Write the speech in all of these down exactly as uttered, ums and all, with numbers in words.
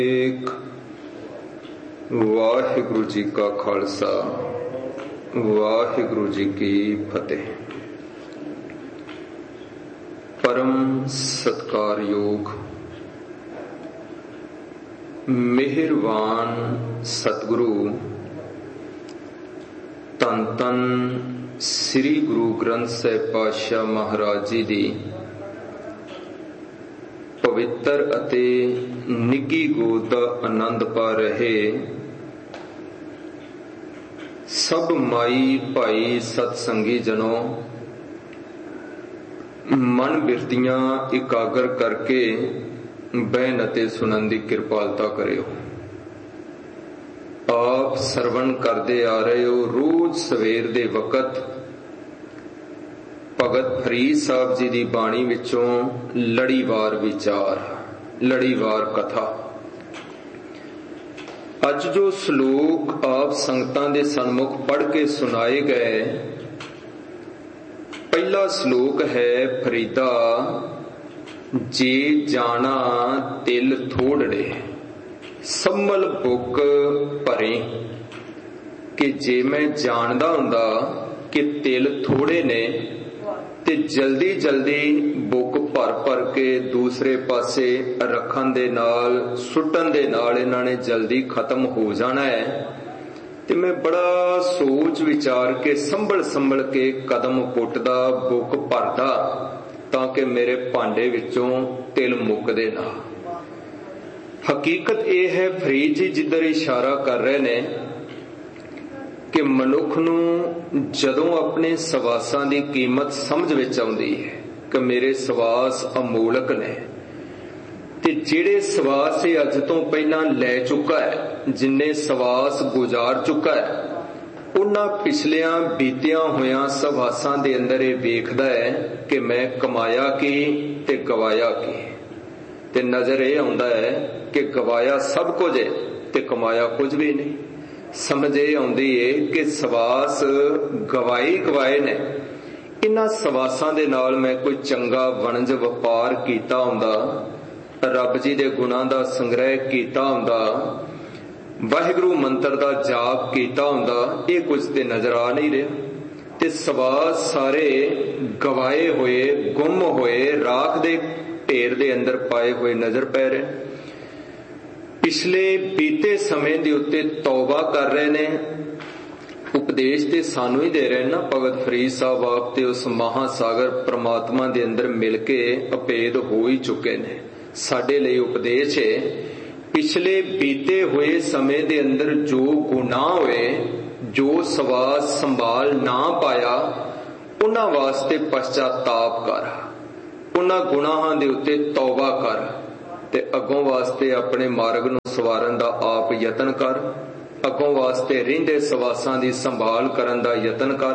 एक वाहिगुरु जी का खालसा वाहिगुरु जी की फतेह। परम सत्कारयोग मेहरबान सतगुरु धन धन श्री गुरु ग्रंथ साहिब पातशाह महाराज जी दी पवित्र अते निੱਘੀ गोद ਦਾ आनंद पा रहे सब माई भाई सतसंगी जनों, मन बिरतियां इकागर करके बहन अते सुनन दी किरपालता करियो। आप सरवण करते आ रहे हो रोज सवेर दे वकत भगत फरीद साहब जी दी बाणी विचों लड़ीवार विचार, लड़ीवार कथा। अज जो श्लोक आप संगतां दे सन्मुख पढ़ के सुनाए गए, पहला श्लोक है फरीदा जे जाना तिल थोड़े सम्मल बुक भरे, कि जे मैं जानदा हुंदा कि तिल थोड़े ने ते जल्दी जल्दी बुक भर भर के दूसरे पासे रखन दे नाल सुटन दे नाल इन्हां ने जल्दी खत्म हो जाना है, ते मैं बड़ा सोच विचार के संभल संभल के कदम पुटदा बुक भरदा ताकि मेरे भांडे विचों तिल मुकदे ना। हकीकत यह है फरीद जी जिधर इशारा कर रहे ने कि मनुख नूं जदों अपने सवासां दी कीमत समझ विच आउंदी है कि मेरे सवास अमोलक ने, ते जिहड़े सवास ये अज तो पहलां लै चुका है, जिन्ने सवास गुजार चुका है, उन्हां पिछलियां बीतियां होयां सवासां दे अंदर ये वेखदा है कि मैं कमाया की ते गवाया की, ते नजर ये आउंदा है कि गवाया सब कुछ है ते कमाया कुछ भी नहीं। समझ ये आउंदी है कि सवास गवाई गवाए ने, इन्हां सवासां दे नाल मैं कोई चंगा वणज वपार कीता हुंदा, रब जी दे गुणां दा संग्रह कीता हुंदा, वाहिगुरू मंत्र दा जाप कीता हुंदा, ये कुछ ते नजर आ नहीं रहा। ते सवास सारे गवाए हुए, गुम होए, राख दे ढेर दे अंदर पाए हुए नजर पै रहे। पिछले बीते समय दे उत्ते तौबा कर रहे ने, उपदेश ते सानू ही दे रहे ना भगत फरीद साहब आप ते उस महासागर परमात्मा दे अंदर मिल के अभेद हो ही चुके ने। साडे लई उपदेश है पिछले बीते हुए समय दे अंदर जो गुनाह होए, जो सवास संभाल ना पाया, उन्हां वास्ते पश्चाताप कर, उन्हां गुनाहां दे उत्ते तौबा कर ते अगों वास्ते अपने मार्ग नूं सवारन दा आप यतन कर, अगों वास्ते रहिंदे सवासां दी संभाल करन दा यतन कर।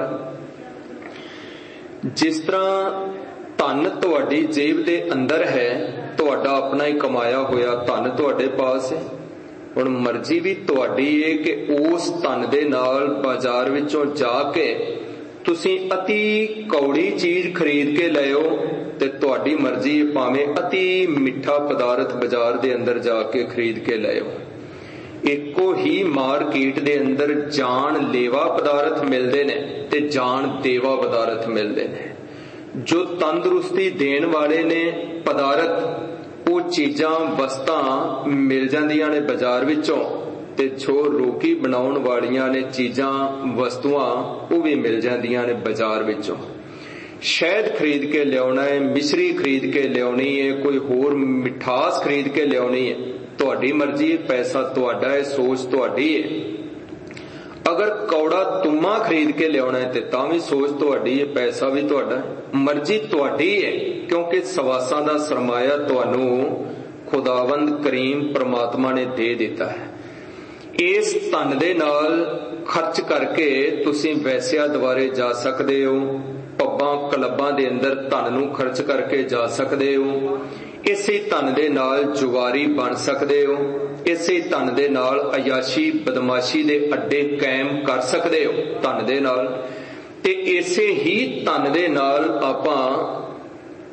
जिस तरह धन तुहाडी जेब दे अंदर है, तुहाडा अपना ही कमाया होया धन तुहाडे पास है, हुण मर्जी भी तुहाडी है कि उस धन दे नाल बाजार विचों जाके तुसीं अति कौड़ी चीज खरीद के लियो, ते तुहाडी मर्जी भावें अति मिठा पदार्थ बाजार दे अंदर जाके खरीद के लियो। एको ही मार्केट दे अंदर जान लेवा पदार्थ मिलदे ने ते जान देवा पदार्थ मिलदे ने। जो तंदुरुस्ती देण वाले ने पदार्थ, वो चीजां वस्तां मिल जांदियां ने बाजार विचों, ते जो रोगी बनाउण वालियां ने चीजां वस्तुआं वो भी मिल जांदियां ने बाजार विचों। शहद खरीद के लियाउणा है, मिश्री खरीद के लियाउणी है, कोई होर मिठास खरीद के लियाउणी है, तुहाडी मर्जी है, पैसा तुहाडा है, सोच तुहाडी है। अगर कौड़ा तुम्मा खरीद के लियाउणा है ते तां भी सोच तुहाडी है, पैसा भी तुहाडा है, मर्जी तुहाडी है, क्योंकि सवासां दा सरमाया तुहानू खुदावंद करीम परमात्मा ने दे दिता है। इस धन दे नाल खर्च करके तुसीं वैसिया द्वारे जा सकदे हो, पब्बां क्लबां दे अंदर धन नूं खर्च करके जा सकदे हो, इसे धन दे नाल जुवारी बन सकदे हो, इसे धन दे नाल अयाशी बदमाशी दे अड्डे कायम कर सकदे हो धन दे नाल, ते इसे ही धन दे नाल आपां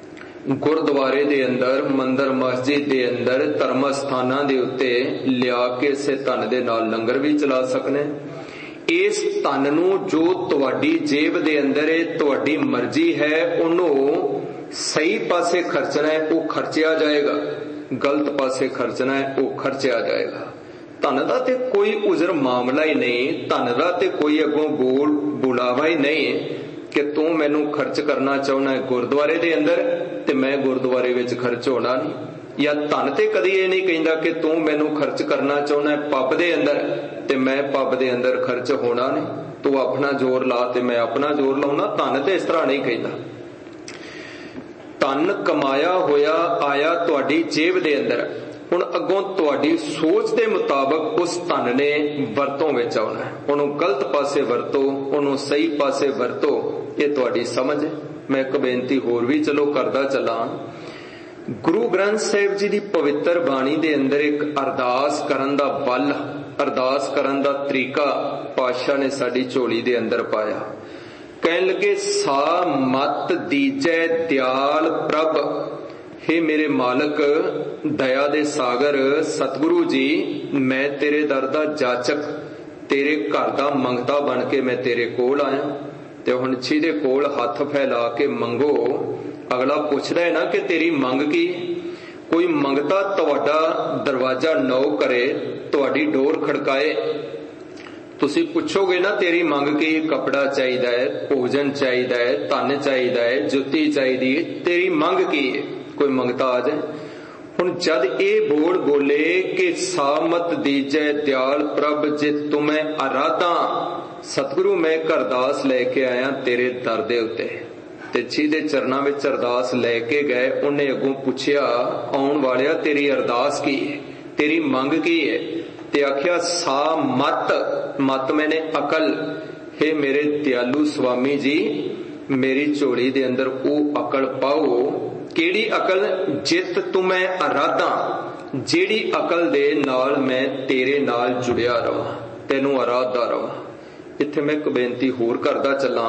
गुरुद्वारे दे अंदर, मंदिर मस्जिद दे अंदर, धर्म स्थानां दे उत्ते लिया के इसे धन दे नाल लंगर भी चला सकने। इस धन नूं जो तुहाडी जेब दे अंदर है, तुहाडी मर्जी है, उन्हों सही पासे खर्चना है वो खर्चिया जाएगा, गलत पासे खर्चना है वो खर्चिया जाएगा। धन दा ते कोई उजर मामला ही नहीं, धन दा ते कोई अगों बोल बुलावा ही नहीं कि तू मैनू खर्च करना चाहना है गुरुद्वारे दे अंदर ते मैं गुरुद्वारे विच खर्च होना नहीं। या धन ते कदी ये नहीं कहंदा कि तू मैनू खर्च करना चाहना है पब दे अंदर ते मैं पब दे अंदर खर्च होना नहीं। तू अपना जोर ला ते मैं अपना जोर लाउना। धन ते इस तरह नहीं कहंदा। धन कमाया होया आया तुहाडी जेब दे अंदर, हुण अगों तुहाडी सोच दे मुताबक उस धन ने वरतों विच आउणा है। उहनूं गलत पासे वरतो, उहनूं सही पासे वरतो, ये तुहाडी समझ है। मैं एक बेनती होर भी चलो करदा चलां। गुरु ग्रंथ साहिब जी दी पवित्र बाणी दे अंदर एक अरदास करन दा बल, अरदास करन दा तरीका पातशाह ने साडी झोली दे अंदर पाया। कहन लगे सा मत दीजै दयाल प्रभ, हे मेरे मालक दया दे सागर सतगुरु जी, मैं तेरे दर दा जाचक, तेरे घर दा मंगता बन के मैं तेरे कोल आया। ते हुण जिहदे कोल हथ फैला के मंगो, अगला पुछदा है ना कि तेरी मंग की। कोई मंगता तुहाडा दरवाजा नौ करे, तुहाडी डोर खड़काए, तुसीं पुछोगे ना तेरी मंग की। कपड़ा चाहिदा है, भोजन चाहिदा है, धन चाहिदा है, जुत्ती चाहिदी है, तेरी मंग की है। कोई मंगता आ जाए। हुण जद ए बोल बोले कि सामत दीजै दयाल प्रभ, जे तुम्हें अराधा सतगुरु मैं अरदास लैके आया तेरे दर दे उत्ते। ते जिहदे चरनां विच अरदास लैके गए, उन्हें अगों पुछया आउण वालिया तेरी अरदास की है, तेरी मंग की है? ते आख्या सा मत, मत मैंने अकल। हे मेरे दयालु स्वामी जी, मेरी झोली दे अंदर वो अकल पाओ। केड़ी अकल? जित तुम्हें अराधा, जेड़ी अकल दे नाल मैं तेरे नाल जुड़िया रवां, तेनू अराधा रवां। इत्थे मैं एक बेनती होर करदा चलां।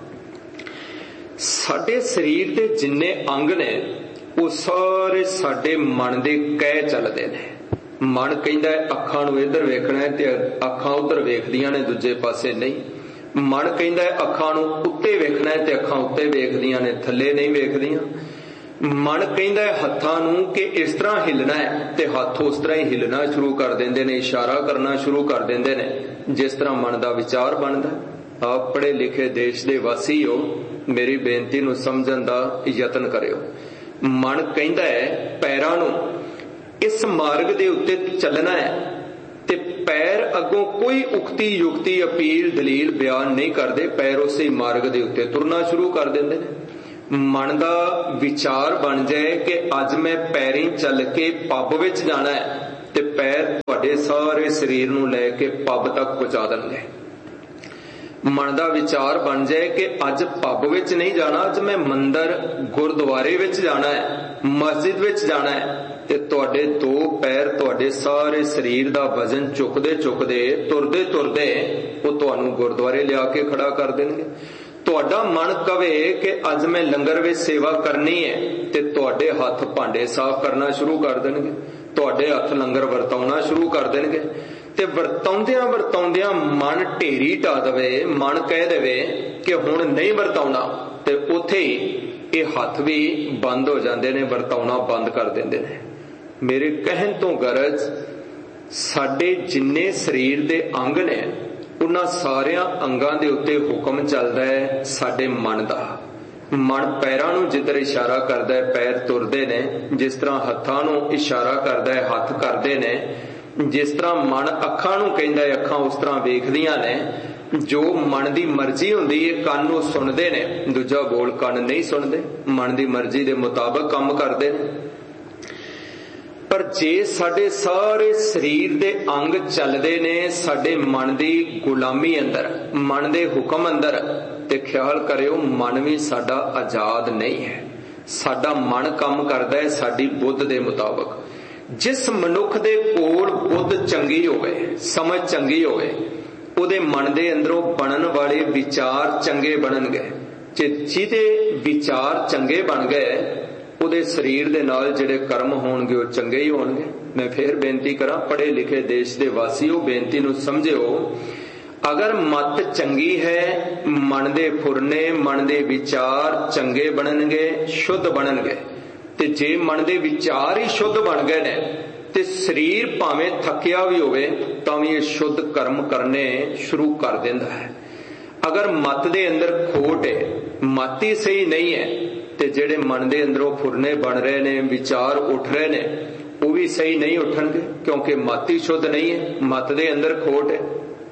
साडे शरीर दे जिन्ने अंग ने वो सारे साडे मन दे कह चलदे ने। मन कहंदा है अखां नूं इधर वेखना है ते अखां उधर वेखदियां ने, दूजे पासे नहीं। मन कहंदा है अखां नूं उत्ते वेखना है ते अखां उत्ते वेखदियां ने, थल्ले नहीं वेखदियां। मन कहंदा है हत्थां नूं कि इस तरह हिलना है ते हत्थ उस तरह ही हिलना शुरू कर देंदे ने, इशारा करना शुरू कर देंदे ने, जिस तरह मन दा विचार बनदा। आप पढ़े लिखे देश दे वासी हो, मेरी बेनती नूं समझण दा यतन करियो। मन कहंदा है पैरां नूं इस मार्ग दे उत्ते चलना है ते पैर अगों कोई उक्ति युक्ति अपील दलील बयान नहीं करदे, पैर उसे मार्ग दे उत्ते तुरना शुरू कर देंदे ने। मन दा विचार बन जाए कि अज मैं पैरीं चल के पब विच जाना है ते पैर तुहाडे सारे शरीर नूं लै के पब तक पहुंचा देणगे। मन दा विचार बन जाए कि अज पब विच नहीं जाना, अज मैं मंदिर गुरुद्वारे विच जाना है, मस्जिद विच जाना है, ते तुहाडे दो पैर तुहाडे सारे शरीर दा वजन चुकदे चुकदे तुरदे तुरदे वो तुहानूं गुरुद्वारे लिया के खड़ा कर देणगे। तुहाडा मन कवे कि अज मैं लंगर विच सेवा करनी है ते तुहाडे हथ भांडे साफ करना शुरू कर देणगे, तुहाडे हथ लंगर वरताउणा शुरू कर देणगे। ते वरताउंदियां वरताउंदियां मन ढेरी ढा दवे, मन कह देवे कि हुण नहीं वरताउणा, ते उत्थे ही ये हथ भी बंद हो जांदे ने, वरताउणा बंद कर देंदे ने। मेरे कहण तो गरज साडे जिन्ने शरीर दे अंग ने उन्हां सारियां अंगां दे उत्ते हुक्म चलदा है साडे मन दा। मन पैरां नूं जिधर इशारा करदा है पैर तुरदे ने, जिस तरह हत्थां नूं इशारा करदा है हथ करदे ने, जिस तरह मन अखां नूं कहंदा है अखां उस तरह वेखदियां ने। जो मन दी मर्जी हुंदी है कान नूं सुणदे ने, दूजा बोल कान नहीं सुणदे, मन दी मर्जी दे मुताबक काम करदे ने। पर जे साडे सारे शरीर दे अंग चलदे ने साडे मन दी गुलामी अंदर, मन दे हुक्म अंदर, ते ख्याल करियो मन भी साडा आजाद नहीं है। साडा मन काम करदा है साडी बुद्ध दे मुताबक। जिस मनुख दे कोल बुद्ध चंगी होवे, समझ चंगी होवे, उहदे मन दे अंदरों बनन वाले विचार चंगे बननगे। जे जिहदे विचार चंगे बन गए ਉਹਦੇ ਸਰੀਰ ਦੇ ਨਾਲ ਜਿਹੜੇ ਕਰਮ ਹੋਣਗੇ ਉਹ ਚੰਗੇ ਹੀ ਹੋਣਗੇ। ਮੈਂ ਫੇਰ ਬੇਨਤੀ ਕਰਾਂ, ਪੜ੍ਹੇ ਲਿਖੇ ਦੇਸ਼ ਦੇ ਵਾਸੀਓ, ਬੇਨਤੀ ਨੂੰ ਸਮਝਿਓ। ਅਗਰ ਮਤ ਚੰਗੀ ਹੈ, ਮਨ ਦੇ ਫੁਰਨੇ, ਮਨ ਦੇ ਵਿਚਾਰ ਚੰਗੇ ਬਣਨਗੇ, ਸ਼ੁੱਧ ਬਣਨਗੇ। ਤੇ ਜੇ ਮਨ ਦੇ ਵਿਚਾਰ ਹੀ ਸ਼ੁੱਧ ਬਣ ਗਏ ਨੇ ਤੇ ਸਰੀਰ ਭਾਵੇਂ ਥੱਕਿਆ ਵੀ ਹੋਵੇ ਤਾਂ ਵੀ ਇਹ ਸ਼ੁੱਧ ਕਰਮ ਕਰਨੇ ਸ਼ੁਰੂ ਕਰ ਦਿੰਦਾ ਹੈ। ਅਗਰ ਮਤ ਦੇ ਅੰਦਰ ਖੋਟ ਹੈ, ਮਤ ਹੀ ਸਹੀ ਨਹੀਂ ਹੈ, ਤੇ ਜਿਹੜੇ ਮਨ ਦੇ ਅੰਦਰੋਂ ਫੁਰਨੇ ਬਣ ਰਹੇ ਨੇ, ਵਿਚਾਰ ਉੱਠ ਰਹੇ ਨੇ, ਉਹ ਵੀ ਸਹੀ ਨਹੀਂ ਉੱਠਣਗੇ, ਕਿਉਂਕਿ ਮਤ ਹੀ ਸ਼ੁੱਧ ਨਹੀਂ ਹੈ, ਮਤ ਦੇ ਅੰਦਰ ਖੋਟ ਹੈ।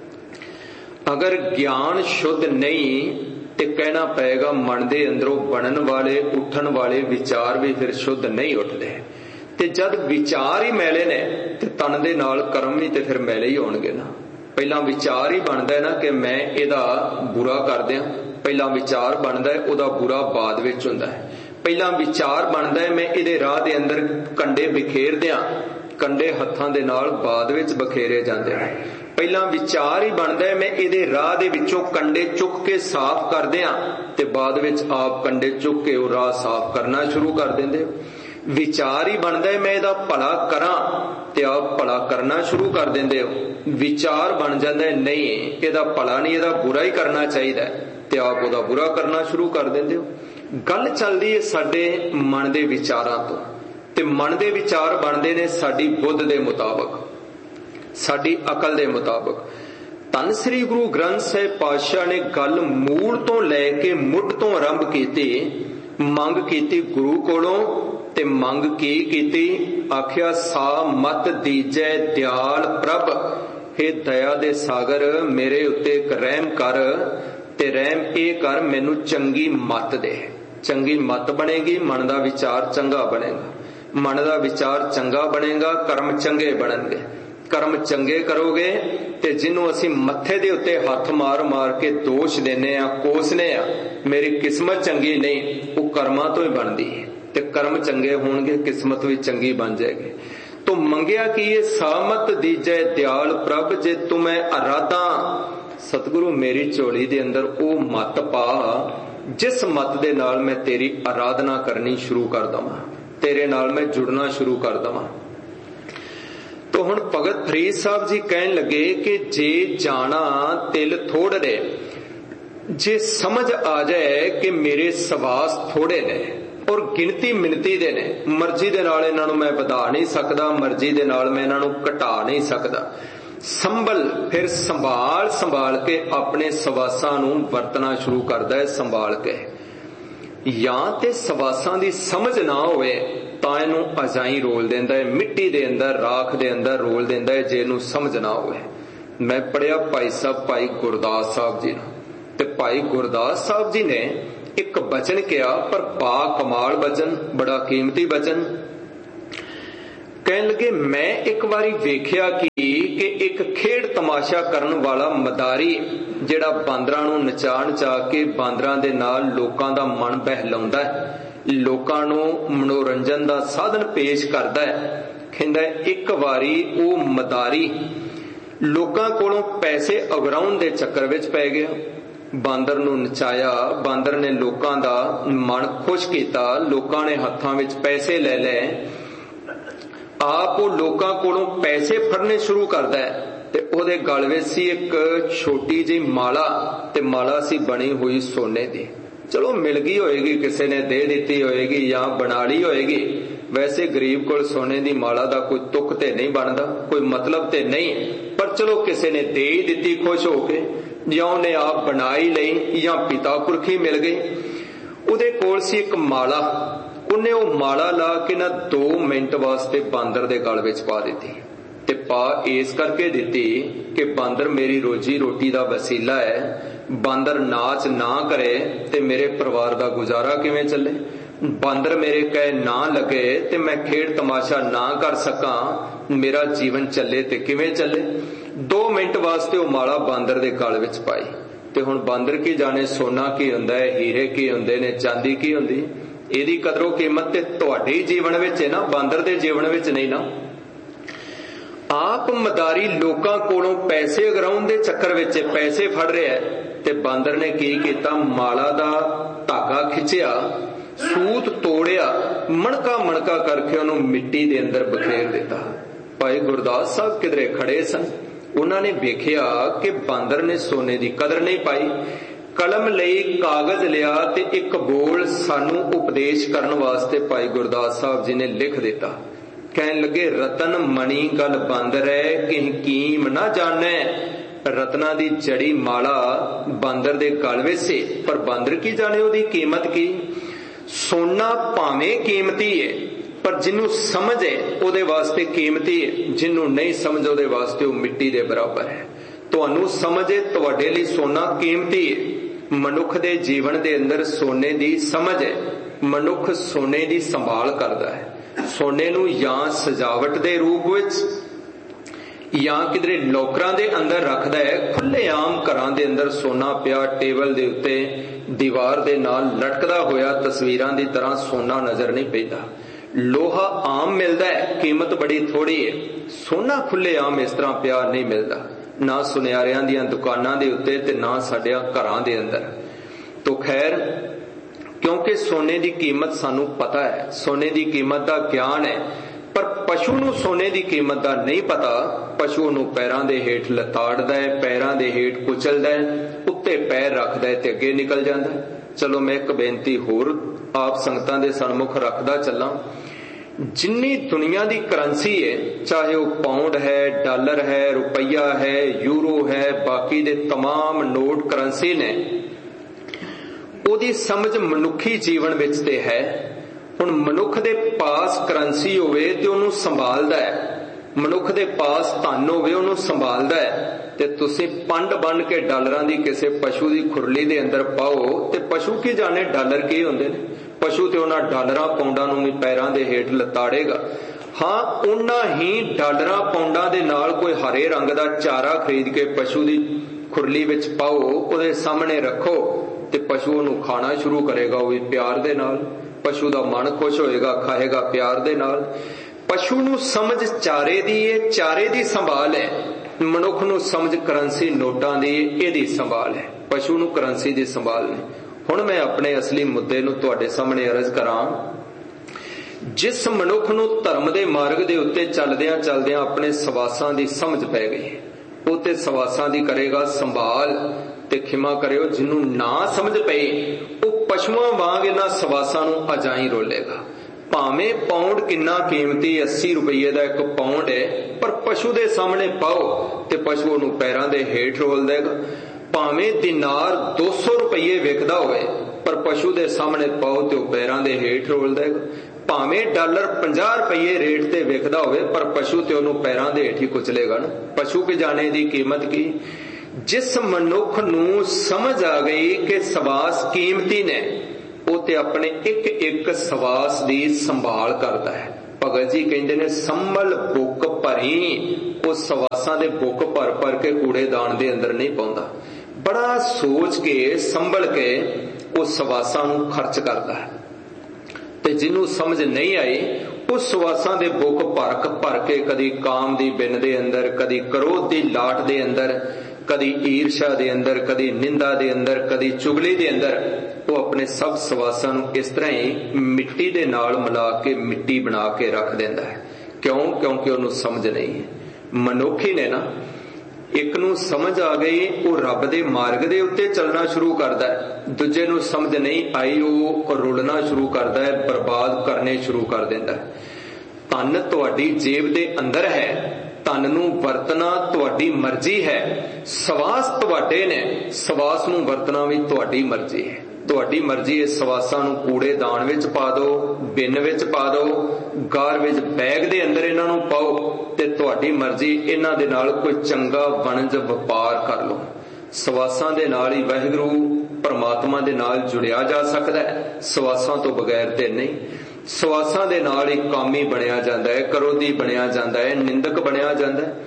ਅਗਰ ਗਿਆਨ ਸ਼ੁੱਧ ਨਹੀਂ ਤੇ ਕਹਿਣਾ ਪਏਗਾ ਮਨ ਦੇ ਅੰਦਰੋਂ ਬਣਨ ਵਾਲੇ, ਉੱਠਣ ਵਾਲੇ ਵਿਚਾਰ ਵੀ ਫਿਰ ਸ਼ੁੱਧ ਨਹੀਂ ਉੱਠਦੇ। ਤੇ ਜਦ ਵਿਚਾਰ ਹੀ ਮੈਲੇ ਨੇ ਤੇ ਤਨ ਦੇ ਨਾਲ ਕਰਮ ਵੀ ਤੇ ਫਿਰ ਮੈਲੇ ਹੀ ਹੋਣਗੇ ਨਾ। ਪਹਿਲਾਂ ਵਿਚਾਰ ਹੀ ਬਣਦਾ ਹੈ ਨਾ ਕਿ ਮੈਂ ਇਹਦਾ ਬੁਰਾ ਕਰ ਦਿਆਂ, ਪਹਿਲਾਂ ਵਿਚਾਰ ਬਣਦਾ ਹੈ, ਉਹਦਾ ਬੁਰਾ ਬਾਅਦ ਵਿੱਚ ਹੁੰਦਾ ਹੈ। ਪਹਿਲਾਂ ਵਿਚਾਰ ਬਣਦਾ ਹੈ ਮੈਂ ਇਹਦੇ ਰਾਹ ਦੇ ਅੰਦਰ ਕੰਡੇ ਬਿਖੇਰ ਦਿਆਂ, ਕੰਡੇ ਹੱਥਾਂ ਦੇ ਨਾਲ ਬਾਅਦ ਵਿੱਚ ਬਖੇਰੇ ਜਾਂਦੇ ਨੇ। ਪਹਿਲਾਂ ਵਿਚਾਰ ਹੀ ਬਣਦਾ ਹੈ ਮੈਂ ਇਹਦੇ ਰਾਹ ਦੇ ਵਿੱਚੋਂ ਕੰਡੇ ਚੁੱਕ ਕੇ ਸਾਫ਼ ਕਰ ਦਿਆਂ, ਤੇ ਬਾਅਦ ਵਿੱਚ ਆਪ ਕੰਡੇ ਚੁੱਕ ਕੇ ਉਹ ਰਾਹ ਸਾਫ਼ ਕਰਨਾ ਸ਼ੁਰੂ ਕਰ ਦਿੰਦੇ ਹੋ। ਵਿਚਾਰ ਹੀ ਬਣਦਾ ਹੈ ਮੈਂ ਇਹਦਾ ਭਲਾ ਕਰਾਂ, ਤੇ ਆਪ ਭਲਾ ਕਰਨਾ ਸ਼ੁਰੂ ਕਰ ਦਿੰਦੇ ਹੋ। ਵਿਚਾਰ ਬਣ ਜਾਂਦਾ ਹੈ ਨਹੀਂ ਇਹਦਾ ਭਲਾ ਨਹੀਂ, ਇਹਦਾ ਬੁਰਾ ਹੀ ਕਰਨਾ ਚਾਹੀਦਾ, ਤੇ ਆਪ ਉਹਦਾ ਬੁਰਾ ਕਰਨਾ ਸ਼ੁਰੂ ਕਰ ਦਿੰਦੇ ਹੋ। ਗੱਲ ਚੱਲਦੀ ਹੈ ਸਾਡੇ ਮਨ ਦੇ ਵਿਚਾਰਾਂ ਤੋਂ, ਤੇ ਮਨ ਦੇ ਵਿਚਾਰ ਬਣਦੇ ਨੇ ਸਾਡੀ ਬੁੱਧ ਦੇ ਮੁਤਾਬਕ, ਸਾਡੀ ਅਕਲ ਦੇ ਮੁਤਾਬਕ। ਧੰਨ ਸ੍ਰੀ ਗੁਰੂ ਗ੍ਰੰਥ ਸਾਹਿਬ ਪਾਤਸ਼ਾਹ ਨੇ ਗੱਲ ਮੂਲ ਤੋਂ ਲੈ ਕੇ ਮੁੱਢ ਤੋਂ ਆਰੰਭ ਕੀਤੀ। ਮੰਗ ਕੀਤੀ ਗੁਰੂ ਕੋਲੋਂ, ਤੇ ਮੰਗ ਕੀ ਕੀਤੀ? ਆਖਿਆ ਸਾ ਮਤ ਦੀਜੈ ਦਿਆਲ ਪ੍ਰਭ, ਹੇ ਦਇਆ ਦੇ ਸਾਗਰ ਮੇਰੇ ਉੱਤੇ ਇੱਕ ਰਹਿਮ ਕਰ, ਤੇ ਰਹਿਮ ਇਹ ਕਰ ਮੈਨੂੰ ਚੰਗੀ ਮਤ ਦੇ। ਚੰਗੀ ਮਤ ਬਣੇਗੀ, ਮਨ ਦਾ ਵਿਚਾਰ ਚੰਗਾ ਬਣੇਗਾ, ਮਨ ਦਾ ਵਿਚਾਰ ਚੰਗਾ ਬਣੇਗਾ, ਕਰਮ ਚੰਗੇ ਬਣਨਗੇ। ਕਰਮ ਚੰਗੇ ਕਰੋਗੇ ਤੇ ਜਿਹਨੂੰ ਅਸੀਂ ਮੱਥੇ ਦੇ ਉੱਤੇ ਹੱਥ ਮਾਰ ਮਾਰ ਕੇ ਦੋਸ਼ ਦਿੰਨੇ ਆ, ਕੋਸਨੇ ਆ, ਮੇਰੀ ਕਿਸਮਤ ਚੰਗੀ ਨਹੀਂ, ਉਹ ਕਰਮਾਂ ਤੋਂ ਹੀ ਬਣਦੀ ਹੈ। ਤੇ ਕਰਮ ਚੰਗੇ ਹੋਣਗੇ, ਕਿਸਮਤ ਵੀ ਚੰਗੀ ਬਣ ਜਾਏਗੀ। ਤੋ ਮੰਗਿਆ ਕਿ ਇਹ ਸਾਮਤ ਦੀਜੈ ਦਿਆਲ ਪ੍ਰਭ, ਜੇ ਤੁਮੈ ਅਰਾਧਾ, ਸਤਿਗੁਰੂ ਮੇਰੀ ਝੋਲੀ ਦੇ ਅੰਦਰ ਉਹ ਮਤ ਪਾ ਜਿਸ ਮਤ ਦੇ ਨਾਲ ਮੈਂ ਤੇਰੀ ਆਰਾਧਨਾ ਕਰਨੀ ਸ਼ੁਰੂ ਕਰ ਦਵਾਂ, ਤੇਰੇ ਨਾਲ ਮੈਂ ਜੁੜਨਾ ਸ਼ੁਰੂ ਕਰ ਦਵਾਂ। ਤੋ ਹੁਣ ਭਗਤ ਫਰੀਦ ਸਾਹਿਬ ਜੀ ਕਹਿਣ ਲੱਗੇ ਕਿ ਜੇ ਜਾਣਾ ਤਿਲ ਥੋੜੜੇ, ਜੇ ਸਮਝ ਆ ਜਾਏ ਕਿ ਮੇਰੇ ਸਵਾਸ ਥੋੜੇ ਨੇ ਔਰ ਗਿਣਤੀ ਮਿਣਤੀ ਦੇ ਨੇ, ਮਰਜ਼ੀ ਦੇ ਨਾਲ ਇਹਨਾਂ ਨੂੰ ਮੈਂ ਵਧਾ ਨਹੀਂ ਸਕਦਾ, ਮਰਜ਼ੀ ਦੇ ਨਾਲ ਮੈਂ ਇਹਨਾਂ ਨੂੰ ਘਟਾ ਨਹੀਂ ਸਕਦਾ, ਸੰਭਲ ਫਿਰ ਸੰਭਾਲ ਸੰਭਾਲ ਕੇ ਆਪਣੇ ਸਵਾਸਾਂ ਨੂੰ ਵਰਤਣਾ ਸ਼ੁਰੂ ਕਰਦਾ ਹੈ, ਸੰਭਾਲ ਕੇ। ਜਾਂ ਤੇ ਸਵਾਸਾਂ ਦੀ ਸਮਝ ਨਾ ਹੋਵੇ ਤਾਂ ਇਹਨੂੰ ਅਜਾਈ ਰੋਲ ਦਿੰਦਾ ਹੈ, ਮਿੱਟੀ ਦੇ ਅੰਦਰ, ਰਾਖ ਦੇ ਅੰਦਰ ਰੋਲ ਦਿੰਦਾ ਹੈ, ਜੇ ਇਹਨੂੰ ਸਮਝ ਨਾ ਹੋਵੇ। ਮੈਂ ਪੜਿਆ ਭਾਈ ਸਾਹਿਬ ਭਾਈ ਗੁਰਦਾਸ ਸਾਹਿਬ ਜੀ ਨੂੰ, ਤੇ ਭਾਈ ਗੁਰਦਾਸ ਸਾਹਿਬ ਜੀ ਨੇ ਇੱਕ ਬਚਨ ਕਿਹਾ, ਪਰ ਬਾ ਕਮਾਲ ਬਚਨ, ਬੜਾ ਕੀਮਤੀ ਬਚਨ। ਕਹਿਣ ਲੱਗੇ ਮੈਂ ਇੱਕ ਵਾਰੀ ਵੇਖਿਆ ਕਿ ਕਿ ਇੱਕ ਖੇਡ ਤਮਾਸ਼ਾ ਕਰਨ ਵਾਲਾ ਮਦਾਰੀ ਜਿਹੜਾ ਬਾਂਦਰਾਂ ਨੂੰ ਨਚਾ ਨਚਾ ਕੇ ਬਾਂਦਰਾਂ ਦੇ ਨਾਲ ਲੋਕਾਂ ਦਾ ਮਨ ਬਹਿਲਾਉਂਦਾ ਹੈ, ਲੋਕਾਂ ਨੂੰ ਮਨੋਰੰਜਨ ਦਾ ਸਾਧਨ ਪੇਸ਼ ਕਰਦਾ ਹੈ। ਕਹਿੰਦਾ ਇੱਕ ਵਾਰੀ ਉਹ ਮਦਾਰੀ ਲੋਕਾਂ ਕੋਲੋਂ ਪੈਸੇ ਅਗਰਾਉਣ ਦੇ ਚੱਕਰ ਵਿੱਚ ਪੈ ਗਿਆ। ਬਾਂਦਰ ਨੂੰ ਨਚਾਇਆ, ਬਾਂਦਰ ਨੇ ਲੋਕਾਂ ਦਾ ਮਨ ਖੁਸ਼ ਕੀਤਾ, ਲੋਕਾਂ ਨੇ ਹੱਥਾਂ ਵਿੱਚ ਪੈਸੇ ਲੈ ਲਏ, ਆਪ ਉਹ ਲੋਕਾਂ ਕੋਲੋਂ ਪੈਸੇ ਫੜਨੇ ਸ਼ੁਰੂ ਕਰਦਾ ਹੈ। ਤੇ ਉਹਦੇ ਗਲ ਵਿੱਚ ਸੀ ਇੱਕ ਛੋਟੀ ਜਿਹੀ ਮਾਲਾ, ਤੇ ਮਾਲਾ ਸੀ ਬਣੀ ਹੋਈ ਸੋਨੇ ਦੀ। ਚਲੋ ਮਿਲ ਗਈ ਹੋਏਗੀ, ਕਿਸੇ ਨੇ ਦੇ ਦਿੱਤੀ ਹੋਏਗੀ ਜਾਂ ਬਣਾ ਲਈ ਹੋਏਗੀ। ਵੈਸੇ ਗਰੀਬ ਕੋਲ ਸੋਨੇ ਦੀ ਮਾਲਾ ਦਾ ਕੋਈ ਤੁਕ ਤੇ ਨਹੀਂ ਬਣਦਾ, ਕੋਈ ਮਤਲਬ ਤੇ ਨਹੀਂ, ਪਰ ਚਲੋ ਕਿਸੇ ਨੇ ਦੇ ਹੀ ਦਿੱਤੀ ਖੁਸ਼ ਹੋ ਕੇ, ਜਾਂ ਉਹਨੇ ਆਪ ਬਣਾ ਹੀ ਲਈ, ਜਾਂ ਪਿਤਾ ਪੁਰਖੀ ਮਿਲ ਗਈ। ਉਹਦੇ ਕੋਲ ਸੀ ਇੱਕ ਮਾਲਾ, ਉਹਨੇ ਉਹ ਮਾਲਾ ਲਾ ਕੇ ਨਾ ਦੋ ਮਿੰਟ ਵਾਸਤੇ ਬਾਂਦਰ ਦੇ ਗਲ ਵਿੱਚ ਪਾ ਦਿੱਤੀ। ਤੇ ਪਾ ਇਸ ਕਰਕੇ ਦਿੱਤੀ ਕਿ ਬਾਂਦਰ ਮੇਰੀ ਰੋਜੀ ਰੋਟੀ ਦਾ ਵਸੀਲਾ ਹੈ, ਬਾਂਦਰ ਨਾਚ ਨਾ ਕਰੇ ਤੇ ਮੇਰੇ ਪਰਿਵਾਰ ਦਾ ਗੁਜ਼ਾਰਾ ਕਿਵੇਂ ਚੱਲੇ, ਬਾਂਦਰ ਮੇਰੇ ਕਹੇ ਨਾ ਲੱਗੇ ਤੇ ਮੈਂ ਖੇਡ ਤਮਾਸ਼ਾ ਨਾ ਕਰ ਸਕਾਂ, ਮੇਰਾ ਜੀਵਨ ਚੱਲੇ ਤੇ ਕਿਵੇਂ ਚੱਲੇ। ਦੋ ਮਿੰਟ ਵਾਸਤੇ ਉਹ ਮਾਲਾ ਬਾਂਦਰ ਦੇ ਗਲ ਵਿੱਚ ਪਾਈ। ਤੇ ਹੁਣ ਬਾਂਦਰ ਕੀ ਜਾਣੇ ਸੋਨਾ ਕੀ ਹੁੰਦਾ ਹੈ, ਹੀਰੇ ਕੀ ਹੁੰਦੇ ਨੇ, ਚਾਂਦੀ ਕੀ ਹੁੰਦੀ, ਇਹਦੀ ਕਦਰੋਂ ਕੀਮਤ ਤੇ ਤੁਹਾਡੇ ਹੀ ਜੀਵਨ ਵਿੱਚ ਹੈ ਨਾ, ਬਾਂਦਰ ਦੇ ਜੀਵਨ ਵਿੱਚ ਨਹੀਂ ਨਾ। ਆਪ ਮਦਾਰੀ ਲੋਕਾਂ ਕੋਲੋਂ ਪੈਸੇ ਅਗਰਾਉਣ ਦੇ ਚੱਕਰ ਵਿੱਚ ਪੈਸੇ ਫੜ ਰਿਹਾ, ਤੇ ਬਾਂਦਰ ਨੇ ਕੀ ਕੀਤਾ, ਮਾਲਾ ਦਾ ਧਾਗਾ ਖਿੱਚਿਆ, सूत तोड़िया, मणका मणका करके उन्होंने मिट्टी दे अंदर बखेर दिता। भाई गुरदास साहब किधरे खड़े सन, उन्होंने वेखिया कि बांदर ने सोने की कदर नहीं पाई। कलम लई, कागज लिया ते एक बोल सानू उपदेश करन वास्ते भाई गुरदास साहब जी ने लिख दिता। कहन लगे, रतन मणि गल बांदर है, कहीं कीम ना जाने। रत्ना दी जड़ी माला बांदर दे गल विच सी, पर बांदर की जाने ओदी कीमत की। सोना भावें कीमती है, पर जिन्नू समझ है ओदे वास्ते कीमती है, जिन्नू नहीं समझ ओदे वास्ते वो मिट्टी दे बराबर है। तुहानू समझ है, तुहाडे लई सोना कीमती है। मनुख दे जीवन दे अंदर सोने दी समझ है। मनुख सोने दी संभाल करदा है। सोने नू या सजावट दे रूप विच या किधरे लोकरां दे अंदर रखदा है। खुले आम घरां दे अंदर सोना पिया टेबल दे उत्ते दीवार दे नाल लटकदा होया तस्वीरां दी तरह सोना नजर नहीं पैंदा। लोहा आम मिलदा है, कीमत बड़ी थोड़ी है। सोना खुले आम इस तरह पिया नहीं मिलदा, ना सुनियारियां दियां दुकानां दे उत्ते ते ना साडियां घरां दे अंदर। तो खैर, क्योंकि सोने की कीमत सानू पता है, सोने की कीमत का ज्ञान है, पर पशु नू सोने की कीमत का नहीं पता। पशु नू पैरां दे हेठ लताड़दा है, पैरां दे हेठ कुचलदा है, उत्ते पैर रखदा है ते अगे निकल जांदा है। चलो मैं एक बेनती होर आप संगतां दे सन्मुख रखदा चलां। जिन्नी दुनिया की करंसी है, चाहे वो पाउंड है, डॉलर है, रुपया है, यूरो है, बाकी दे तमाम नोट करंसी ने, ओदी समझ मनुखी जीवन विच ते है। हुण मनुख दे पास करंसी होवे ते ओनू संभालदा है, मनुख दे पास धन होवे ओनू संभालदा है। ते तुसीं पंड बन के डॉलरां दी किसी पशु की खुरली दे अंदर पाओ ते पशु की जाने डॉलर की हुंदे ने। पशु ते उन्हां डॉलरां पाउंडां नूं भी पैरां दे हेठ लताड़ेगा। हाँ, उन्ना ही डॉलरां पाउंडां दे नाल कोई हरे रंग दा चारा खरीद के पशु की खुरली विच पाओ, उहदे सामने रखो ते पशु उहनूं खाना शुरू करेगा, वो भी प्यार दे नाल। पशु दा मन खुश होएगा, खाएगा प्यार दे नाल। पशु नूं समझ चारे दी है, चारे दी संभाल है। मनुख नूं समझ करंसी नोटां दी, इहदी संभाल है। पशु नूं करंसी दी संभाल नहीं। हुण मैं अपने असली मुद्दे नूं तुहाडे सामने अर्ज करां। जिस मनुख नूं धर्म दे मार्ग दे उत्ते चलदियां चलदियां अपने सवासां दी समझ पै गई, ਉਹ ਤੇ ਸਵਾਸਾਂ ਦੀ ਕਰੇਗਾ ਸੰਭਾਲ। ਤੇ ਖਿਮਾ ਕਰਿਓ, ਜਿਹਨੂੰ ਨਾ ਸਮਝ ਪਈ ਉਹ ਪਸ਼ੂਆਂ ਵਾਂਗ ਇਹਨਾਂ ਸਵਾਸਾਂ ਨੂੰ ਅਜਾਈ ਰੋਲੇਗਾ। ਭਾਵੇਂ ਪਾਉਂਡ ਕਿੰਨਾ ਕੀਮਤੀ अस्सी ਰੁਪਏ ਦਾ ਇੱਕ ਪਾਉਂਡ ਹੈ, ਪਰ ਪਸ਼ੂ ਦੇ ਸਾਹਮਣੇ ਪਾਓ ਤੇ ਪਸ਼ੂ ਉਹਨੂੰ ਪੈਰਾਂ ਦੇ ਹੇਠ ਰੋਲ ਦੇਗਾ। ਭਾਵੇਂ ਦਿਨਾਰ दो सौ ਰੁਪਏ ਵਿਕਦਾ ਹੋਵੇ, ਪਰ ਪਸ਼ੂ ਦੇ ਸਾਹਮਣੇ ਪਾਓ ਤੇ ਉਹ ਪੈਰਾਂ ਦੇ ਹੇਠ ਰੋਲ ਦੇਗਾ। ਭਾਵੇਂ ਡਾਲਰ ਪੰਜਾਹ ਰੁਪਏ ਰੇਟ ਤੇ ਵਿਕਦਾ ਹੋਵੇ, ਪਰ ਪਸ਼ੂ ਤੇ ਉਹਨੂੰ ਪੈਰਾਂ ਦੇ ਹੇਠ ਹੀ ਕੁਚਲੇਗਾ ਨਾ। ਪਸ਼ੂ ਕੇ ਜਾਣੇ ਦੀ ਕੀਮਤ ਕੀ। ਜਿਸ ਮਨੁੱਖ ਨੂੰ ਸਮਝ ਆ ਗਈ ਕਿ ਸਵਾਸ ਕੀਮਤੀ ਨੇ, ਉਹ ਤੇ ਆਪਣੇ ਇੱਕ ਇੱਕ ਸਵਾਸ ਦੀ ਸੰਭਾਲ ਕਰਦਾ ਹੈ। ਭਗਤ ਜੀ ਕਹਿੰਦੇ ਨੇ, ਸੰਭਲ ਬੁੱਕ ਭਰੀ। ਉਹ ਸਵਾਸਾਂ ਦੇ ਬੁੱਕ ਭਰ ਭਰ ਕੇ ਕੂੜੇਦਾਨ ਦੇ ਅੰਦਰ ਨਹੀਂ ਪਾਉਂਦਾ, ਬੜਾ ਸੋਚ ਕੇ ਸੰਭਲ ਕੇ ਉਹ ਸਵਾਸਾਂ ਨੂੰ ਖਰਚ ਕਰਦਾ ਹੈ। ਤੇ ਜਿਹਨੂੰ ਸਮਝ ਨਹੀਂ ਆਈ, ਉਸ ਸਵਾਸਾਂ ਦੇ ਬੁੱਕ ਭਰ ਭਰ ਕੇ ਕਦੀ ਕਾਮ ਦੀ ਬਿਨ ਦੇ ਅੰਦਰ, ਕਦੀ ਕ੍ਰੋਧ ਦੀ ਲਾਟ ਦੇ ਅੰਦਰ, ਕਦੀ ਈਰਸ਼ਾ ਦੇ ਅੰਦਰ, ਕਦੀ ਨਿੰਦਾ ਦੇ ਅੰਦਰ, ਕਦੀ ਚੁਗਲੀ ਦੇ ਅੰਦਰ, ਉਹ ਆਪਣੇ ਸਭ ਸਵਾਸਾਂ ਨੂੰ ਇਸ ਤਰ੍ਹਾਂ ਹੀ ਮਿੱਟੀ ਦੇ ਨਾਲ ਮਿਲਾ ਕੇ ਮਿੱਟੀ ਬਣਾ ਕੇ ਰੱਖ ਦਿੰਦਾ ਹੈ। ਕਿਉਂ? ਕਿਉਂਕਿ ਉਹਨੂੰ ਸਮਝ ਨਹੀਂ ਹੈ। ਮਨੁੱਖੀ ਨੇ ਨਾ, ਇੱਕ ਨੂੰ ਸਮਝ ਆ ਗਈ, ਉਹ ਰੱਬ ਦੇ ਮਾਰਗ ਦੇ ਉੱਤੇ ਚੱਲਣਾ ਸ਼ੁਰੂ ਕਰਦਾ ਹੈ। ਦੂਜੇ ਨੂੰ ਸਮਝ ਨਹੀਂ ਆਈ, ਉਹ ਰੁਲਣਾ ਸ਼ੁਰੂ ਕਰਦਾ ਹੈ, ਬਰਬਾਦ ਕਰਨੇ ਸ਼ੁਰੂ ਕਰ ਦਿੰਦਾ ਹੈ। ਧਨ ਤੁਹਾਡੀ ਜੇਬ ਦੇ ਅੰਦਰ ਹੈ, ਧਨ ਨੂੰ ਵਰਤਣਾ ਤੁਹਾਡੀ ਮਰਜ਼ੀ ਹੈ। ਸਵਾਸ ਤੁਹਾਡੇ ਨੇ, ਸਵਾਸ ਨੂੰ ਵਰਤਣਾ ਵੀ ਤੁਹਾਡੀ ਮਰਜ਼ੀ ਹੈ। ਤੁਹਾਡੀ ਮਰਜ਼ੀ ਹੈ, ਸਵਾਸਾਂ ਨੂੰ ਕੂੜੇ ਦਾਨ ਵਿੱਚ ਪਾ ਦਿਓ, ਬਿੰਨ ਵਿੱਚ ਪਾ ਦਿਓ, ਗਾਰ ਵਿੱਚ ਬੈਗ ਦੇ ਅੰਦਰ ਇਹਨਾਂ ਨੂੰ ਪਾਓ, ਤੇ ਤੁਹਾਡੀ ਮਰਜ਼ੀ ਇਹਨਾਂ ਦੇ ਨਾਲ ਕੋਈ ਚੰਗਾ ਵਣਜ ਵਪਾਰ ਕਰ ਲਓ। ਸਵਾਸਾਂ ਦੇ ਨਾਲ ਹੀ ਵਾਹਿਗੁਰੂ ਪਰਮਾਤਮਾ ਦੇ ਨਾਲ ਜੁੜਿਆ ਜਾ ਸਕਦਾ ਹੈ, ਸਵਾਸਾਂ ਤੋਂ ਬਗੈਰ ਤੇ ਨਹੀਂ। ਸਵਾਸਾਂ ਦੇ ਨਾਲ ਹੀ ਕਾਮੀ ਬਣਿਆ ਜਾਂਦਾ ਹੈ, ਕਰੋਧੀ ਬਣਿਆ ਜਾਂਦਾ ਹੈ, ਨਿੰਦਕ ਬਣਿਆ ਜਾਂਦਾ ਹੈ।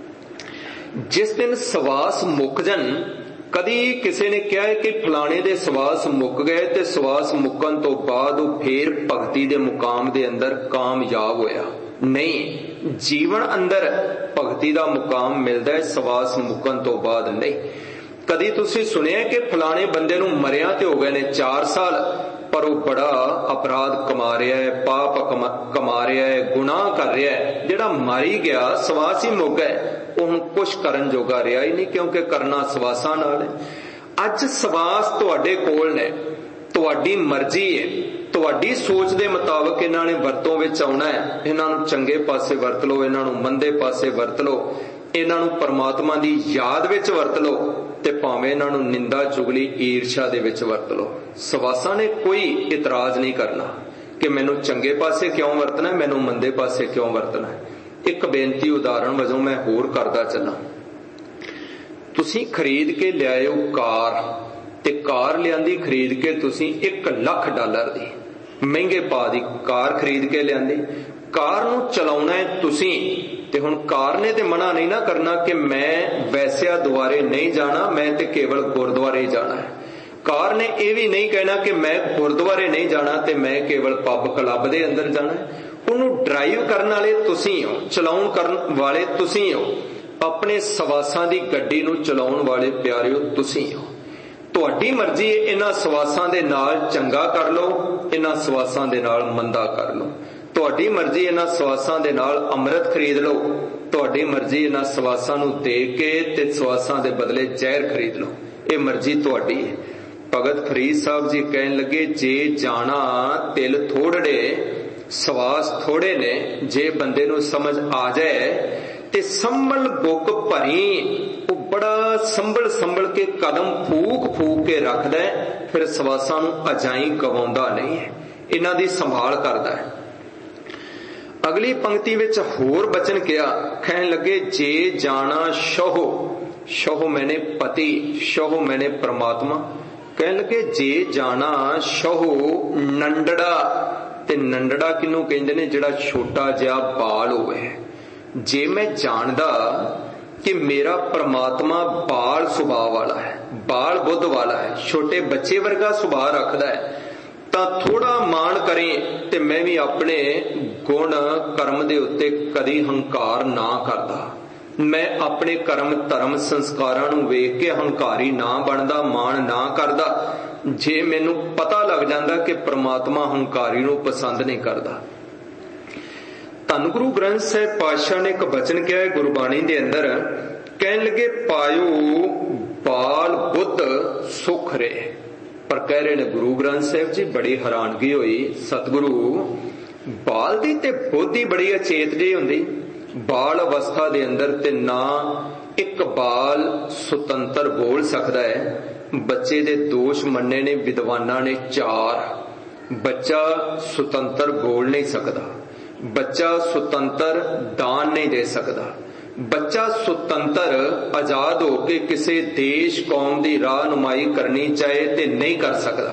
ਜਿਸ ਦਿਨ ਸਵਾਸ ਮੁੱਕ ਜਾਣ, ਕਦੀ ਕਿਸੇ ਨੇ ਕਿਹਾ ਕਿ ਫਲਾਣੇ ਦੇ ਸਵਾਸ ਮੁੱਕ ਗਏ, ਤੇ ਸਵਾਸ ਮੁੱਕਣ ਤੋਂ ਬਾਅਦ ਉਹ ਫੇਰ ਭਗਤੀ ਦੇ ਮੁਕਾਮ ਦੇ ਅੰਦਰ ਕਾਮਯਾਬ ਹੋਇਆ। ਨਹੀਂ, ਜੀਵਨ ਅੰਦਰ ਭਗਤੀ ਦਾ ਮੁਕਾਮ ਮਿਲਦਾ ਹੈ, ਸਵਾਸ ਮੁੱਕਣ ਤੋਂ ਬਾਅਦ ਨਹੀਂ। ਕਦੀ ਤੁਸੀਂ ਸੁਣਿਆ ਕਿ ਫਲਾਣੇ ਬੰਦੇ ਨੂੰ ਮਰਿਆ ਤੇ ਹੋ ਗਏ ਨੇ ਚਾਰ ਸਾਲ, पर वो बड़ा अपराध कमा रहा है, पाप कमा कमा रहा है, गुनाह कर रहा है। जिहड़ा मारी गया सवास ही मुक गए, वो हुण कुछ करन जोगा रहा ही नहीं, क्योंकि करना सवासां नाल है। अज सवास तुहाडे कोल ने, तुहाडी मर्जी है, तुहाडी सोच दे मुताबिक इन्हां ने वरतों विच आउणा है। इन्हां नूं चंगे पासे वरत लो, इन्हां नूं मंदे पासे वरत लो, इन्हां नूं परमात्मा दी याद विच वरत लो, ते भावें इन्हां नूं निंदा चुगली ईर्ष्या दे विच वरत लो। सवासां ने कोई इतराज नहीं करना कि मैनूं चंगे पासे क्यों वरतना है, मैनूं मंदे पासे क्यों वरतना है। एक बेनती उदाहरण वजों मैं होर करदा चलां। तुसीं खरीद के लिआए हो कार, ते कार लिआंदी खरीद के तुसीं एक लख डॉलर दी महंगे पा दी कार खरीद के लिआंदी। कार नूं चलाउणा है तुसीं, ते हुण कार ने ते मना नहीं ना करना कि मैं वैसिया दुआरे नहीं जाना, मैं ते केवल गुरुद्वारे जाना है। कार ने यह भी नहीं कहना कि मैं गुरुद्वारे नहीं जाना ते मैं केवल पब क्लब दे अंदर जाना है। उन्होंने ड्राइव करने वाले तुसीं हो, चलाउण करन वाले तुसीं हो, अपने सवासां दी गड्डी नूं चलाउण वाले प्यारिओ तुसीं हो। तुहाडी मर्जी है, इन्हां सवासां दे नाल चंगा कर लो, इन्हां सवासां दे नाल मंदा कर लो। तुहाडी मर्जी इन्हां सवासां दे नाल अमृत खरीद लो, तुहाडी मर्जी इन्हां सवासां नूं दे के ते सवासां दे बदले जहर खरीद लो, ये मर्जी तुहाडी है। भगत फरीद साहब जी कहन लगे, जे जाना तिल थोड़े सवास थोड़े ने, जे बंदे नूं समझ आ जाए ते संभल बुक भरी, वो बड़ा संभल संभल के कदम फूक फूक के रखदा है, फिर सवासां नूं अजाई गवाउंदा नहीं है, इन्हां दी संभाल करदा है। अगली पंक्ति विच होर बचन किया, कहन लगे, जे जाना शोहो, शोहो मैंने पति, शोहो मैंने परमात्मा। कहन लगे, जे जाना शोहो नंडड़ा, ते नंडड़ा किनू कहंदे ने, जिहड़ा छोटा जिहा बाल होवे। जे मैं जानदा कि मेरा परमात्मा बाल सुभाव वाला है, बाल बुद्ध वाला है, छोटे बच्चे वर्गा सुभाव रखदा है, तां थोड़ा मान करें ते मैं भी अपने गुण कर्म दे उत्ते कदी हंकार ना करदा। मैं अपने कर्म धर्म संस्कारां नूं वेख के हंकारी ना बनदा, मान ना करदा। जे मैनूं पता लग जांदा कि परमात्मा हंकारी नूं पसंद नहीं करदा। धन गुरु ग्रंथ साहिब पातशाह ने एक बचन किया है गुरबाणी दे अंदर, कहन लगे, पायो बाल बुद्ध सुख रे। पर कह रहे ने गुरु ग्रंथ साहिब जी, बड़ी हैरानगी हुई सतगुरु, बाल दी ते बुद्धि बड़ी अचेत जी हुंदी। बाल अवस्था दे अंदर ते ना एक बाल सुतंत्र बोल सकदा है। बच्चे दे दोष मन्ने ने विद्वानां ने चार, बच्चा सुतंत्र बोल नहीं सकदा, बच्चा सुतंत्र दान नहीं दे सकदा, बच्चा सुतंत्र आजाद होके किसी देश कौम की राहनुमाई करनी चाहे ते नहीं कर सकता,